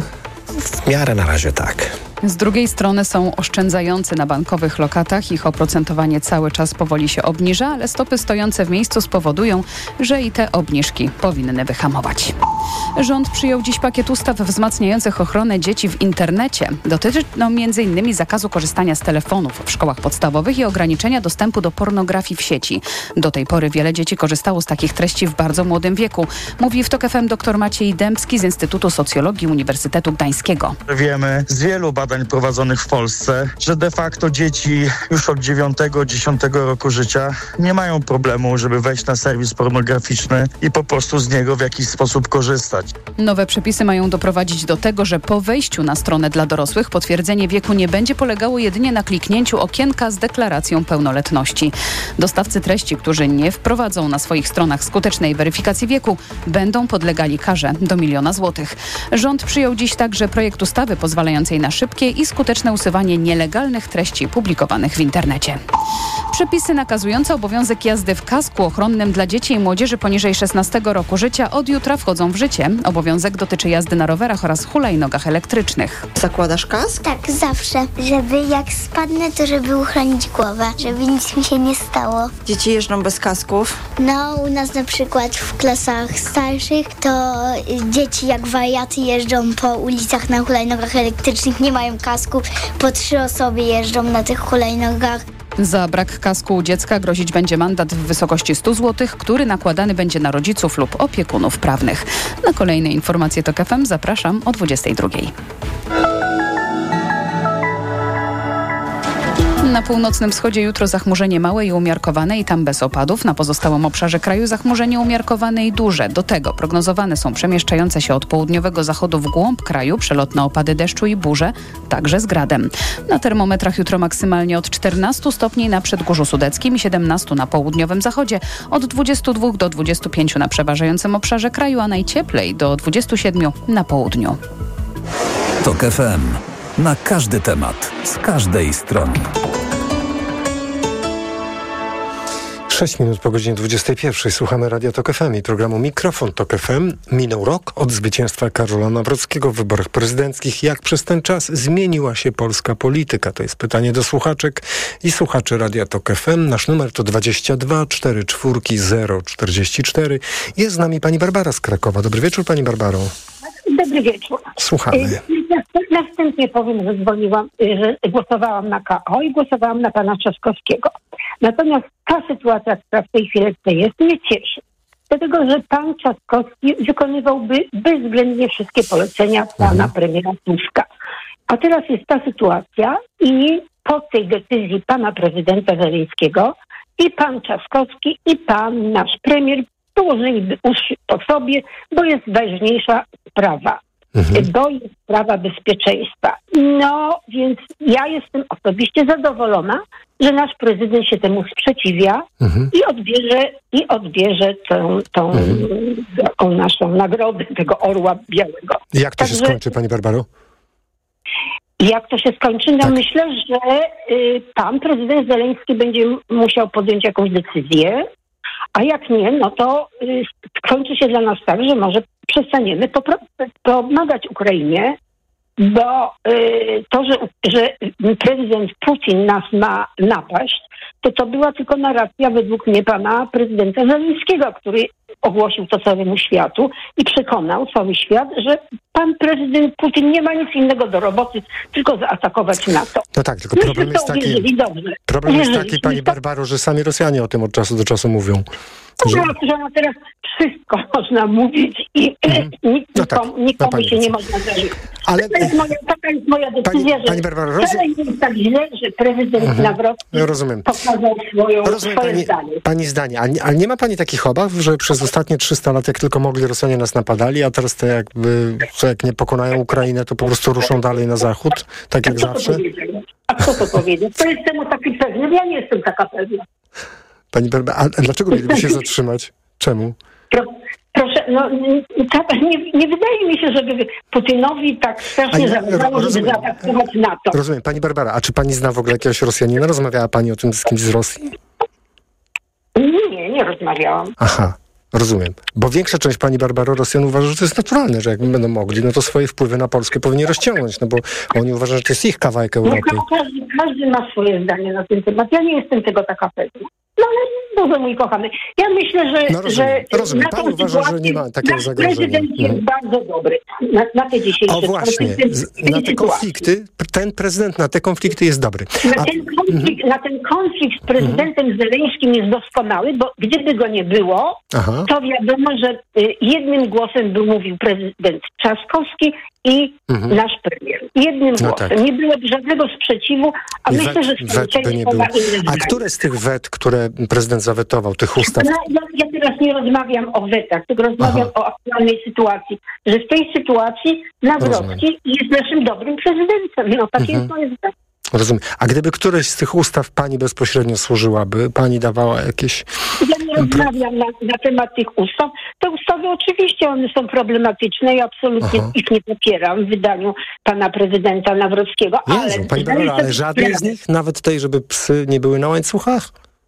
W miarę na razie tak. Z drugiej strony są oszczędzający na bankowych lokatach. Ich oprocentowanie cały czas powoli się obniża, ale stopy stojące w miejscu spowodują, że i te obniżki powinny wyhamować. Rząd przyjął dziś pakiet ustaw wzmacniających ochronę dzieci w internecie. Dotyczy m.in. zakazu korzystania z telefonów w szkołach podstawowych i ograniczenia dostępu do pornografii w sieci. Do tej pory wiele dzieci korzystało z takich treści w bardzo młodym wieku. Mówi w TOK FM dr Maciej Dębski z Instytutu Socjologii Uniwersytetu Gdańskiego. Wiemy z wielu badań prowadzonych w Polsce, że de facto dzieci już od 9-10 roku życia nie mają problemu, żeby wejść na serwis pornograficzny i po prostu z niego w jakiś sposób korzystać. Nowe przepisy mają doprowadzić do tego, że po wejściu na stronę dla dorosłych potwierdzenie wieku nie będzie polegało jedynie na kliknięciu okienka z deklaracją pełnoletności. Dostawcy treści, którzy nie wprowadzą na swoich stronach skutecznej weryfikacji wieku, będą podlegali karze do 1 000 000 złotych. Rząd przyjął dziś także projekt ustawy pozwalającej na szybkie i skuteczne usuwanie nielegalnych treści publikowanych w internecie. Przepisy nakazujące obowiązek jazdy w kasku ochronnym dla dzieci i młodzieży poniżej 16 roku życia od jutra wchodzą w życie. Obowiązek dotyczy jazdy na rowerach oraz hulajnogach elektrycznych. Zakładasz kask? Tak, zawsze. Żeby jak spadnę, to żeby uchronić głowę, żeby nic mi się nie stało. Dzieci jeżdżą bez kasków? No, u nas na przykład w klasach starszych to dzieci jak wariaty jeżdżą po ulicach na hulajnogach elektrycznych, nie mają kasku, po 3 osoby jeżdżą na tych hulajnogach. Za brak kasku u dziecka grozić będzie mandat w wysokości 100 zł, który nakładany będzie na rodziców lub opiekunów prawnych. Na kolejne informacje TOK FM zapraszam o 22. Na północnym wschodzie jutro zachmurzenie małe i umiarkowane i tam bez opadów. Na pozostałym obszarze kraju zachmurzenie umiarkowane i duże. Do tego prognozowane są przemieszczające się od południowego zachodu w głąb kraju przelotne opady deszczu i burze, także z gradem. Na termometrach jutro maksymalnie od 14 stopni na Przedgórzu Sudeckim i 17 na południowym zachodzie, od 22 do 25 na przeważającym obszarze kraju, a najcieplej do 27 na południu. TOK FM. Na każdy temat, z każdej strony. 6 minut po godzinie 21. Słuchamy Radia Tok FM i programu Mikrofon Tok FM. Minął rok od zwycięstwa Karola Nawrockiego w wyborach prezydenckich. Jak przez ten czas zmieniła się polska polityka? To jest pytanie do słuchaczek i słuchaczy Radia Tok FM. Nasz numer to 22 44 044. Jest z nami pani Barbara z Krakowa. Dobry wieczór, pani Barbaro. Dobry wieczór. Słuchamy. Następnie powiem, że że głosowałam na KO i głosowałam na pana Trzaskowskiego. Natomiast ta sytuacja, która w tej chwili jest, mnie cieszy. Dlatego, że pan Trzaskowski wykonywałby bezwzględnie wszystkie polecenia pana premiera Tuska. A teraz jest ta sytuacja i po tej decyzji pana prezydenta Żeleńskiego i pan Trzaskowski i pan nasz premier położyliby uszy po sobie, bo jest ważniejsza sprawa. Bo jest sprawa bezpieczeństwa. No, więc ja jestem osobiście zadowolona, że nasz prezydent się temu sprzeciwia i odbierze tą naszą nagrodę, tego orła białego. Jak to się skończy, pani Barbaro? Jak to się skończy? No myślę, że pan prezydent Żeleński będzie musiał podjąć jakąś decyzję, a jak nie, no to skończy się dla nas tak, że może przestaniemy pomagać Ukrainie, bo to, że prezydent Putin nas ma napaść, to była tylko narracja według mnie pana prezydenta Żeleńskiego, który ogłosił to całemu światu i przekonał cały świat, że pan prezydent Putin nie ma nic innego do roboty, tylko zaatakować NATO. No tak, tylko problem jest taki, pani Barbaro, że sami Rosjanie o tym od czasu do czasu mówią. Że teraz wszystko można mówić i nikomu się nie można zarzucić. Ale taka jest moja decyzja, że wcale nie jest tak źle, że prezydent Nawrocki pokazał swoje zdanie. Pani zdanie, ale nie ma pani takich obaw, że przez ostatnie 300 lat, jak tylko mogli, Rosjanie nas napadali, a teraz to jak nie pokonają Ukrainę, to po prostu ruszą dalej na zachód, tak jak zawsze? A kto to powiedział? To jestem taki pewny, ja nie jestem taka pewna. Pani Barbara, a dlaczego mieliby się zatrzymać? Czemu? Proszę, nie wydaje mi się, żeby Putinowi tak strasznie zależało, żeby zaatakować NATO. Rozumiem. Pani Barbara, a czy pani zna w ogóle jakiegoś Rosjanina? Rozmawiała pani o tym z kimś z Rosji? Nie rozmawiałam. Aha. Rozumiem. Bo większa część, pani Barbaro, Rosjan uważa, że to jest naturalne, że jak będą mogli, no to swoje wpływy na Polskę powinni rozciągnąć, no bo oni uważają, że to jest ich kawałek Europy. Każdy ma swoje zdanie na ten temat. Ja nie jestem tego taka pewna. No ale Boże mój kochany. Ja myślę, że rozumiem. Pan uważa, że nie ma takiego zagrożenia. Prezydent jest bardzo dobry na te dzisiejsze... O właśnie, na te konflikty, ten prezydent na te konflikty jest dobry. Na ten konflikt z prezydentem Żeleńskim jest doskonały, bo gdyby go nie było, to wiadomo, że jednym głosem by mówił prezydent Trzaskowski i nasz premier. Jednym głosem. Tak. Nie byłoby żadnego sprzeciwu, a myślę, że społeczeństwo ma inne zdanie. A które z tych wet, które prezydent zawetował, tych ustaw? Ja teraz nie rozmawiam o wetach, tylko rozmawiam o aktualnej sytuacji. Że w tej sytuacji Nawrocki jest naszym dobrym prezydentem. No takie jest moje zdanie. Rozumiem. A gdyby któreś z tych ustaw pani bezpośrednio służyłaby, pani dawała jakieś... Ja nie rozmawiam na temat tych ustaw. Te ustawy oczywiście, one są problematyczne i absolutnie ich nie popieram w wydaniu pana prezydenta Nawrockiego. Jezu, pani Barbara, ale żadnej z nich? Nawet tej, żeby psy nie były na łańcuchach?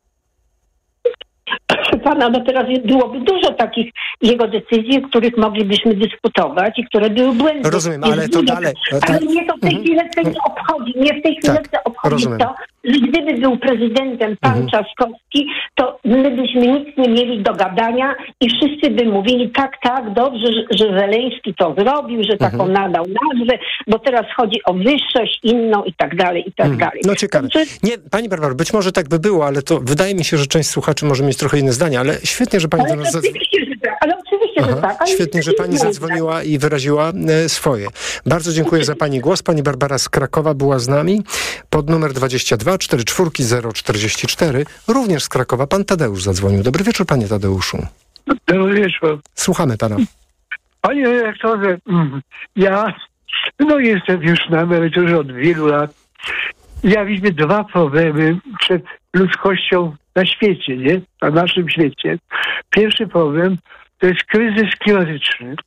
Pana, no teraz byłoby dużo takich jego decyzji, o których moglibyśmy dyskutować i które były błędne. Rozumiem, ale to dalej... Ale mnie to w tej chwili nie obchodzi. Mnie w tej chwili obchodzi to, że gdyby był prezydentem pan Trzaskowski, to my byśmy nic nie mieli do gadania i wszyscy by mówili tak, dobrze, że Żeleński to zrobił, że taką nadał nazwę, bo teraz chodzi o wyższość inną i tak dalej, i tak dalej. No ciekawe. Nie, pani Barbaro, być może tak by było, ale to wydaje mi się, że część słuchaczy może mieć trochę inne zdanie, ale świetnie, że pani do nas Świetnie, że pani zadzwoniła i wyraziła swoje. Bardzo dziękuję za pani głos. Pani Barbara z Krakowa była z nami. Pod numer 22 44 044. Również z Krakowa pan Tadeusz zadzwonił. Dobry wieczór, panie Tadeuszu. Dobry wieczór. Słuchamy pana. Panie redaktorze, ja jestem już na emeryturze od wielu lat. Ja widzę dwa problemy przed ludzkością na świecie, nie? Na naszym świecie. Pierwszy problem to jest kryzys klimatyczny.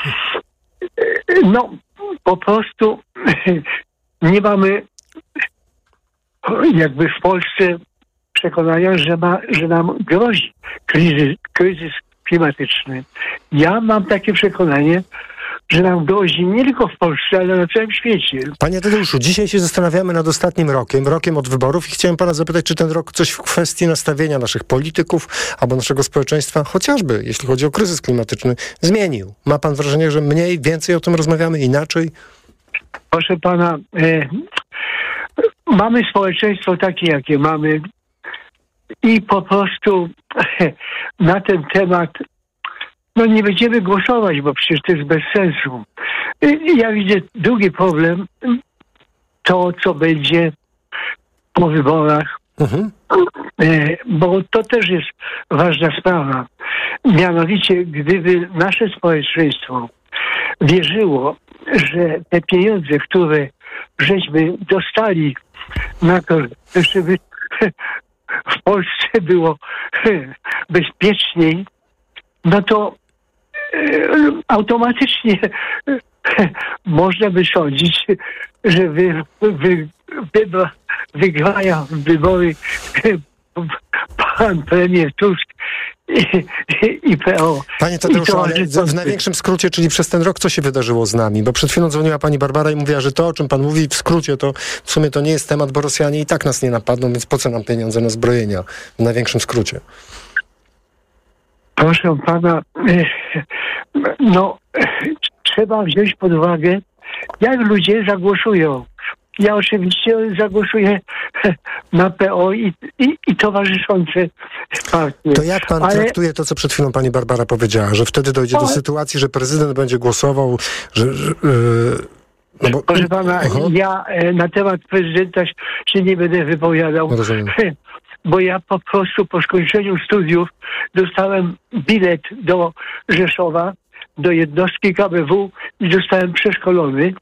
Po prostu nie mamy jakby w Polsce przekonania, że nam grozi kryzys klimatyczny. Ja mam takie przekonanie, że nam grozi nie tylko w Polsce, ale na całym świecie. Panie Tadeuszu, dzisiaj się zastanawiamy nad ostatnim rokiem od wyborów i chciałem pana zapytać, czy ten rok coś w kwestii nastawienia naszych polityków albo naszego społeczeństwa, chociażby jeśli chodzi o kryzys klimatyczny, zmienił. Ma pan wrażenie, że więcej o tym rozmawiamy, inaczej? Proszę pana, mamy społeczeństwo takie, jakie mamy i po prostu na ten temat nie będziemy głosować, bo przecież to jest bez sensu. Ja widzę drugi problem, to co będzie po wyborach, bo to też jest ważna sprawa. Mianowicie, gdyby nasze społeczeństwo wierzyło, że te pieniądze, które żeśmy dostali na to, żeby w Polsce było bezpieczniej, no to automatycznie można by sądzić, że wygrają wybory pan premier Tusk i PO. Panie Tadeuszu, ale w największym skrócie, czyli przez ten rok, co się wydarzyło z nami? Bo przed chwilą dzwoniła pani Barbara i mówiła, że to, o czym pan mówi w skrócie, to w sumie to nie jest temat, bo Rosjanie i tak nas nie napadną, więc po co nam pieniądze na zbrojenia? W największym skrócie. Proszę pana, trzeba wziąć pod uwagę, jak ludzie zagłosują. Ja oczywiście zagłosuję na PO i towarzyszące partie. To jak pan traktuje to, co przed chwilą pani Barbara powiedziała, że wtedy dojdzie do sytuacji, że prezydent będzie głosował, Proszę pana, ja na temat prezydenta się nie będę wypowiadał. Bo ja po prostu po skończeniu studiów dostałem bilet do Rzeszowa, do jednostki KBW i zostałem przeszkolony.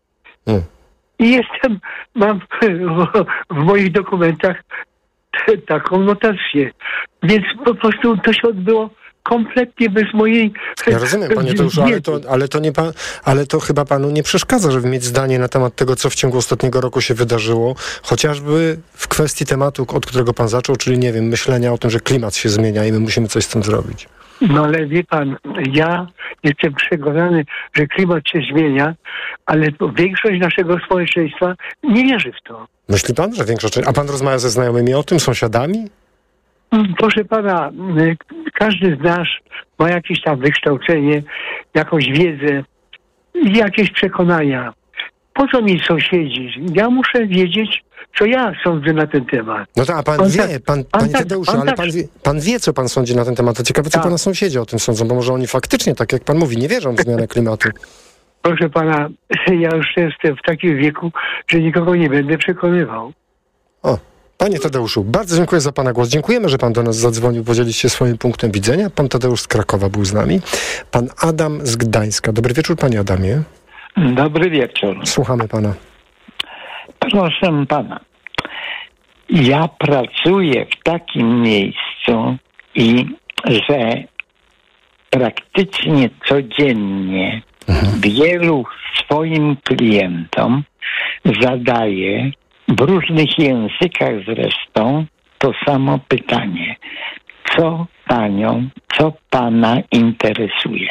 I mam w moich dokumentach taką notację. Więc po prostu to się odbyło kompletnie bez mojej... Ja rozumiem, panie Tadeuszu, ale to chyba panu nie przeszkadza, żeby mieć zdanie na temat tego, co w ciągu ostatniego roku się wydarzyło, chociażby w kwestii tematu, od którego pan zaczął, czyli, nie wiem, myślenia o tym, że klimat się zmienia i my musimy coś z tym zrobić. No ale wie pan, ja jestem przekonany, że klimat się zmienia, ale większość naszego społeczeństwa nie wierzy w to. Myśli pan, że większość... A pan rozmawia ze znajomymi o tym, sąsiadami? Proszę pana, każdy z nas ma jakieś tam wykształcenie, jakąś wiedzę i jakieś przekonania. Po co mi sąsiedzi? Ja muszę wiedzieć, co ja sądzę na ten temat. No tak, a pan wie, panie Tadeuszu, ale pan wie, co pan sądzi na ten temat. To ciekawe, co pana sąsiedzi o tym sądzą, bo może oni faktycznie, tak jak pan mówi, nie wierzą w zmianę klimatu. Proszę pana, ja już jestem w takim wieku, że nikogo nie będę przekonywał. Panie Tadeuszu, bardzo dziękuję za pana głos. Dziękujemy, że pan do nas zadzwonił, podzielić się swoim punktem widzenia. Pan Tadeusz z Krakowa był z nami. Pan Adam z Gdańska. Dobry wieczór, panie Adamie. Dobry wieczór. Słuchamy pana. Proszę pana, ja pracuję w takim miejscu że praktycznie codziennie wielu swoim klientom zadaję w różnych językach zresztą to samo pytanie. Co panią, co pana interesuje?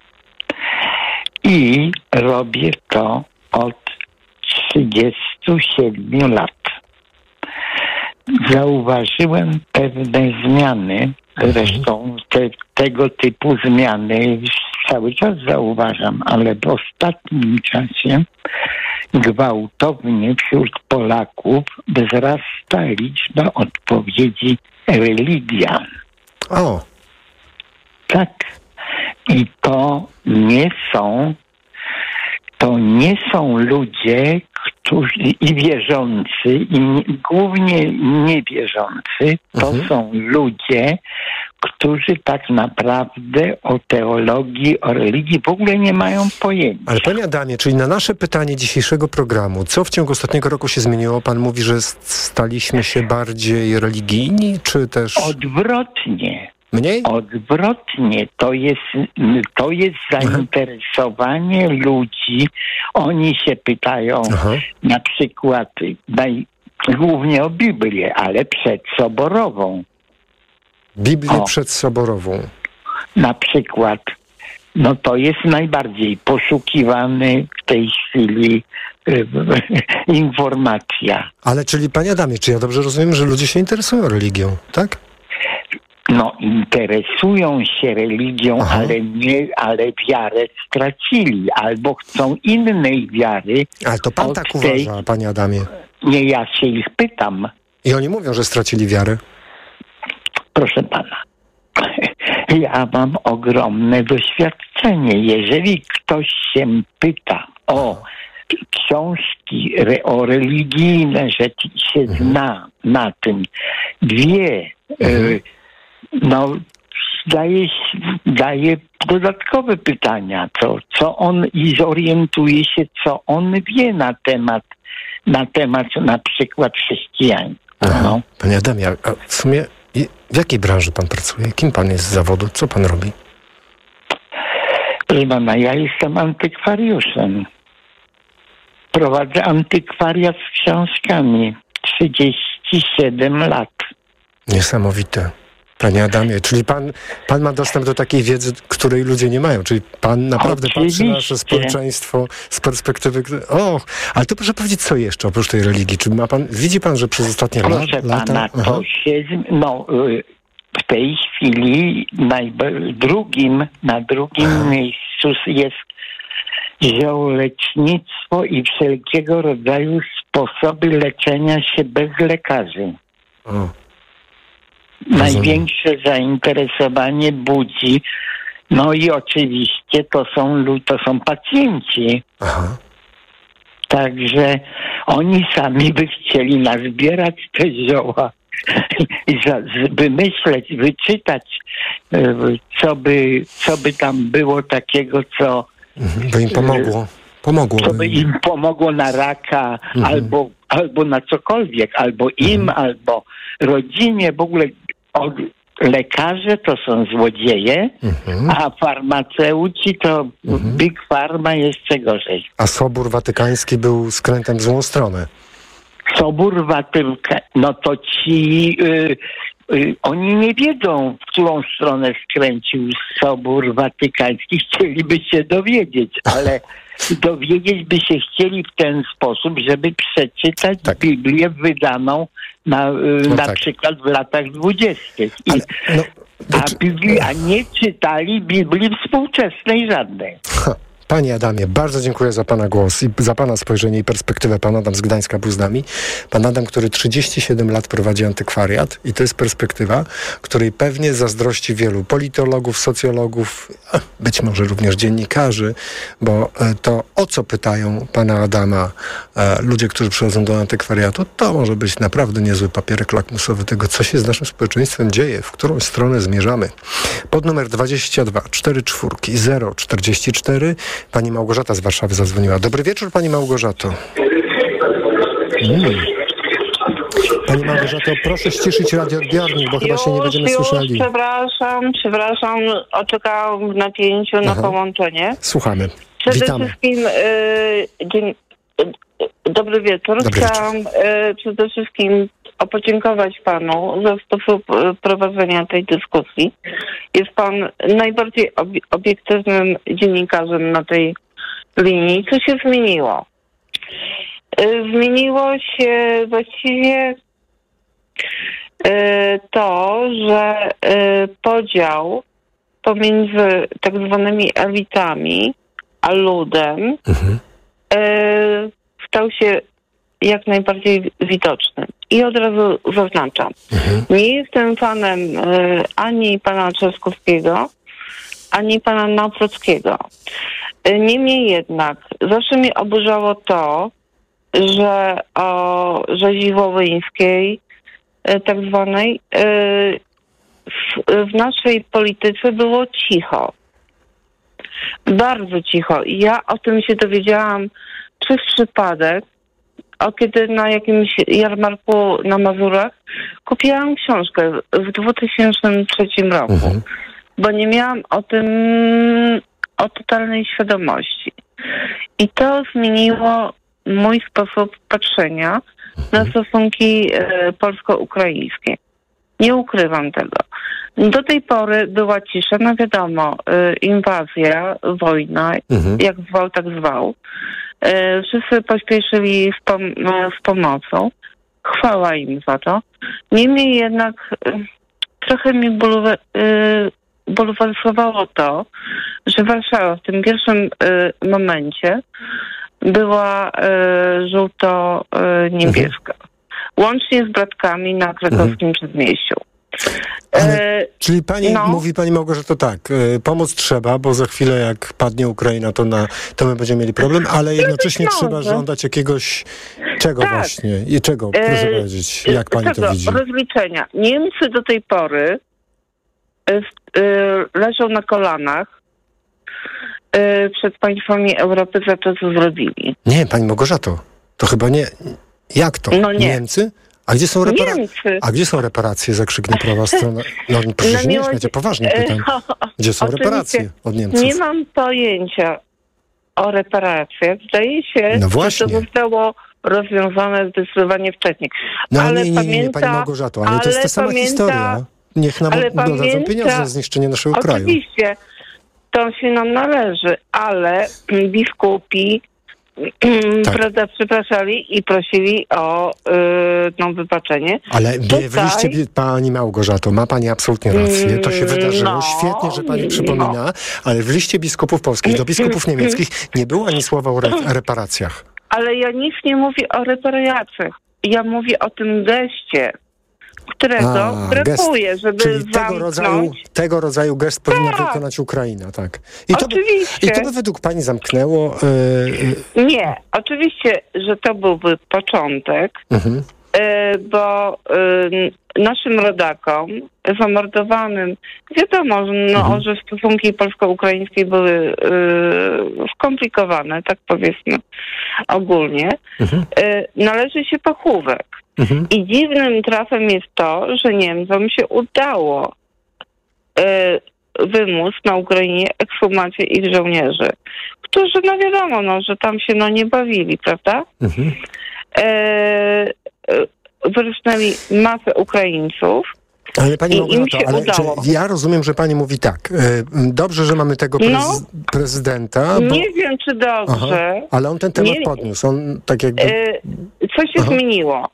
I robię to od 37 lat. Zauważyłem pewne zmiany, zresztą tego typu zmiany cały czas zauważam, ale w ostatnim czasie gwałtownie wśród Polaków wzrasta liczba odpowiedzi religia. Tak. I to nie są ludzie, którzy i wierzący, i głównie niewierzący, to są ludzie, którzy tak naprawdę o teologii, o religii w ogóle nie mają pojęcia. Ale panie Adamie, czyli na nasze pytanie dzisiejszego programu, co w ciągu ostatniego roku się zmieniło? Pan mówi, że staliśmy się bardziej religijni, czy też... Odwrotnie. Mniej? Odwrotnie. To jest zainteresowanie ludzi. Oni się pytają na przykład, Głównie o Biblię, ale przedsoborową. Biblię przedsoborową. Na przykład, no to jest najbardziej poszukiwany w tej chwili informacja. Ale czyli, panie Adamie, czy ja dobrze rozumiem, że ludzie się interesują religią, tak? No, interesują się religią, ale wiarę stracili, albo chcą innej wiary. Ale to pan tak uważa, panie Adamie? Nie, ja się ich pytam. I oni mówią, że stracili wiarę? Proszę pana, ja mam ogromne doświadczenie. Jeżeli ktoś się pyta o książki o religijne, że się zna na tym, wie, no daje dodatkowe pytania, co on i zorientuje się, co on wie na temat na przykład chrześcijaństwa. No. Panie Adamie, a w sumie w jakiej branży pan pracuje? Kim pan jest z zawodu? Co pan robi? Proszę pana, ja jestem antykwariuszem. Prowadzę antykwariat z książkami. 37 lat. Niesamowite. Panie Adamie, czyli pan ma dostęp do takiej wiedzy, której ludzie nie mają. Czyli pan naprawdę patrzy na nasze społeczeństwo z perspektywy... Ale to proszę powiedzieć, co jeszcze oprócz tej religii? Czy widzi pan, że przez ostatnie lata... Proszę pana, to się... w tej chwili na drugim miejscu jest ziołolecznictwo i wszelkiego rodzaju sposoby leczenia się bez lekarzy. Największe zainteresowanie budzi, no i oczywiście to są pacjenci. Także oni sami by chcieli nazbierać te zioła i wymyśleć, wyczytać, co by tam było takiego, co by im pomogło. Co by im pomogło na raka, albo na cokolwiek, albo im, albo rodzinie. W ogóle lekarze to są złodzieje, a farmaceuci to Big Pharma jeszcze gorzej. A Sobór Watykański był skrętem w złą stronę. Sobór Watykański, no to oni nie wiedzą, w którą stronę skręcił Sobór Watykański. Chcieliby się dowiedzieć, ale dowiedzieć by się chcieli w ten sposób, żeby przeczytać Biblię wydaną na przykład w latach 20. A nie czytali Biblii współczesnej żadnej. Panie Adamie, bardzo dziękuję za pana głos i za pana spojrzenie i perspektywę. Pan Adam z Gdańska był z nami. Pan Adam, który 37 lat prowadzi antykwariat i to jest perspektywa, której pewnie zazdrości wielu politologów, socjologów, być może również dziennikarzy, bo to, o co pytają pana Adama ludzie, którzy przychodzą do antykwariatu, to może być naprawdę niezły papierek lakmusowy tego, co się z naszym społeczeństwem dzieje, w którą stronę zmierzamy. Pod numer 22 44 044 pani Małgorzata z Warszawy zadzwoniła. Dobry wieczór, pani Małgorzato. Pani Małgorzato, proszę ściszyć radioodbiornik, bo chyba się nie będziemy słyszeli. Przepraszam, oczekałam w napięciu na połączenie. Słuchamy. Przede wszystkim dobry wieczór. Chciałam przede wszystkim podziękować panu za sposób prowadzenia tej dyskusji. Jest pan najbardziej obiektywnym dziennikarzem na tej linii. Co się zmieniło? Zmieniło się właściwie to, że podział pomiędzy tak zwanymi elitami a ludem stał się jak najbardziej widoczny. I od razu zaznaczam, nie jestem fanem ani pana Trzaskowskiego, ani pana Nawrockiego. Niemniej jednak zawsze mnie oburzało to, że o rzezi wołyńskiej, tak zwanej, w naszej polityce było cicho. Bardzo cicho. I ja o tym się dowiedziałam przez przypadek, kiedy na jakimś jarmarku na Mazurach kupiłam książkę w 2003 roku, bo nie miałam o totalnej świadomości. I to zmieniło mój sposób patrzenia na stosunki polsko-ukraińskie. Nie ukrywam tego. Do tej pory była cisza, no wiadomo, inwazja, wojna, jak zwał, tak zwał. Wszyscy pośpieszyli z pomocą. Chwała im za to. Niemniej jednak trochę mi bulwersowało to, że Warszawa w tym pierwszym momencie była żółto-niebieska. Łącznie z bratkami na krakowskim Przedmieściu. Czyli mówi pani Małgorzato tak, pomoc trzeba, bo za chwilę jak padnie Ukraina, to my będziemy mieli problem, ale jednocześnie trzeba żądać jakiegoś czego właśnie i czego, proszę powiedzieć, jak pani to widzi? Rozliczenia. Niemcy do tej pory leżą na kolanach przed państwami Europy za to, co zrobili. Nie, pani Małgorzato, to chyba nie. Jak to? No nie. Niemcy? A gdzie są reparacje? A gdzie są reparacje za krzyknie prawa strona? No proszę się nie śmiać, ja poważnie pytam. Gdzie są reparacje od Niemców? Nie mam pojęcia o reparacjach. Zdaje się, że to zostało rozwiązane zdecydowanie wcześniej. No ale nie, pani Małgorzato, ale to jest ta sama historia. Niech nam dodadzą pieniądze za zniszczenie naszego kraju. Oczywiście, to się nam należy, ale biskupi prawda, przepraszali i prosili o wybaczenie. Ale w liście pani Małgorzato, ma pani absolutnie rację, to się wydarzyło. Świetnie, że pani przypomina, ale w liście biskupów polskich do biskupów niemieckich nie było ani słowa o reparacjach. Ale ja nic nie mówię o reparacjach. Ja mówię o tym geście, którego brakuje, żeby czyli tego rodzaju gest powinna wykonać Ukraina, tak. Oczywiście. I to by według pani zamknęło... Nie, oczywiście, że to byłby początek, bo naszym rodakom zamordowanym, wiadomo, że stosunki polsko-ukraińskie były skomplikowane, tak powiedzmy ogólnie, należy się pochówek. I dziwnym trafem jest to, że Niemcom się udało wymóc na Ukrainie ekshumację ich żołnierzy, którzy, no wiadomo, że tam się nie bawili, prawda? Wyrusznęli masę Ukraińców. Ale pani Małgorzato, ja rozumiem, że pani mówi tak. Dobrze, że mamy tego prezydenta. Nie wiem, czy dobrze. Aha, ale on ten temat podniósł. On tak jakby... Co się zmieniło?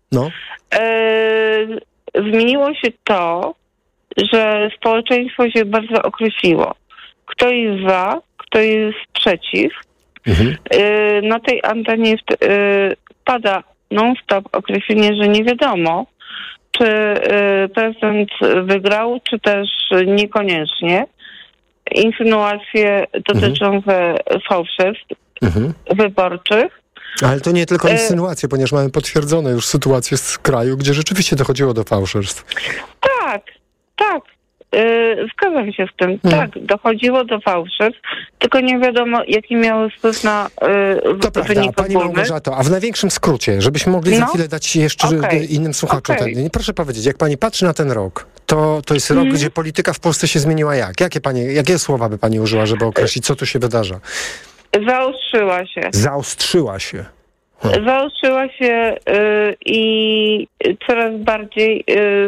Zmieniło się to, że społeczeństwo się bardzo określiło. Kto jest za, kto jest przeciw. Na tej antenie pada non-stop określenie, że nie wiadomo, czy prezydent wygrał, czy też niekoniecznie. Insynuacje dotyczące fałszerstw wyborczych. Ale to nie tylko insynuacje, ponieważ mamy potwierdzone już sytuację z kraju, gdzie rzeczywiście dochodziło do fałszerstw. Tak. Zgadzam się z tym. Tak, dochodziło do fałszerstw, tylko nie wiadomo, jaki miały wpływ na to prawda, pani Małgorzato, a w największym skrócie, żebyśmy mogli za chwilę dać jeszcze innym słuchaczom. Proszę powiedzieć, jak pani patrzy na ten rok, to jest rok, gdzie polityka w Polsce się zmieniła jak? Jakie słowa by pani użyła, żeby określić, co tu się wydarza? Zaostrzyła się. Zaostrzyła się. Zaostrzyła się i coraz bardziej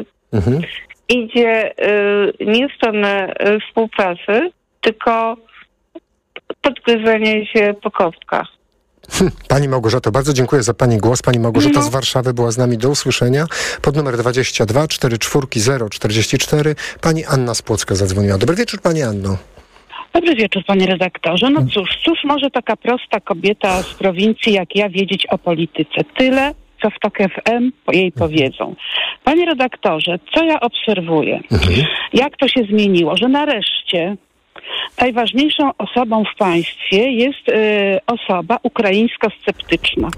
idzie nie w stronę współpracy, tylko podgryzanie się po kostkach. Pani Małgorzato, bardzo dziękuję za pani głos. Pani Małgorzata z Warszawy była z nami. Do usłyszenia. Pod numer 22 44 044 pani Anna z Płocka zadzwoniła. Dobry wieczór, pani Anno. Dobry wieczór, panie redaktorze. No cóż może taka prosta kobieta z prowincji jak ja wiedzieć o polityce? Tyle, co w TOK FM jej powiedzą. Panie redaktorze, co ja obserwuję? Jak to się zmieniło? Że nareszcie najważniejszą osobą w państwie jest osoba ukraińsko-sceptyczna.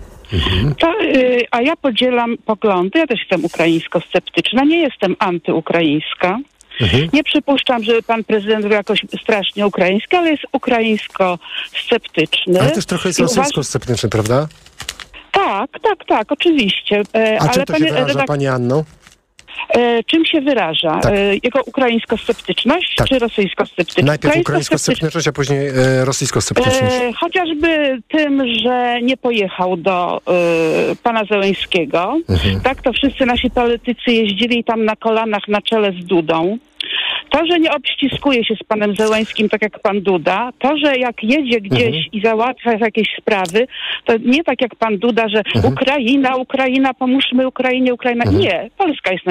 A ja podzielam poglądy, ja też jestem ukraińsko-sceptyczna, nie jestem antyukraińska. Nie przypuszczam, żeby pan prezydent był jakoś strasznie ukraiński, ale jest ukraińsko-sceptyczny. Ale też trochę jest rosyjsko-sceptyczny, prawda? Tak, oczywiście. A czym to się wyraża, pani Anno? Czym się wyraża? Tak. Jego ukraińsko-sceptyczność czy rosyjsko-sceptyczność? Najpierw ukraińsko-sceptyczność, a później rosyjsko-sceptyczność. Chociażby tym, że nie pojechał do pana Zełenskiego. Tak, to wszyscy nasi politycy jeździli tam na kolanach na czele z Dudą. To, że nie obściskuje się z panem Zełenskim, tak jak pan Duda, to, że jak jedzie gdzieś i załatwia jakieś sprawy, to nie tak jak pan Duda, że Ukraina, pomóżmy Ukrainie, Ukraina. Nie, Polska jest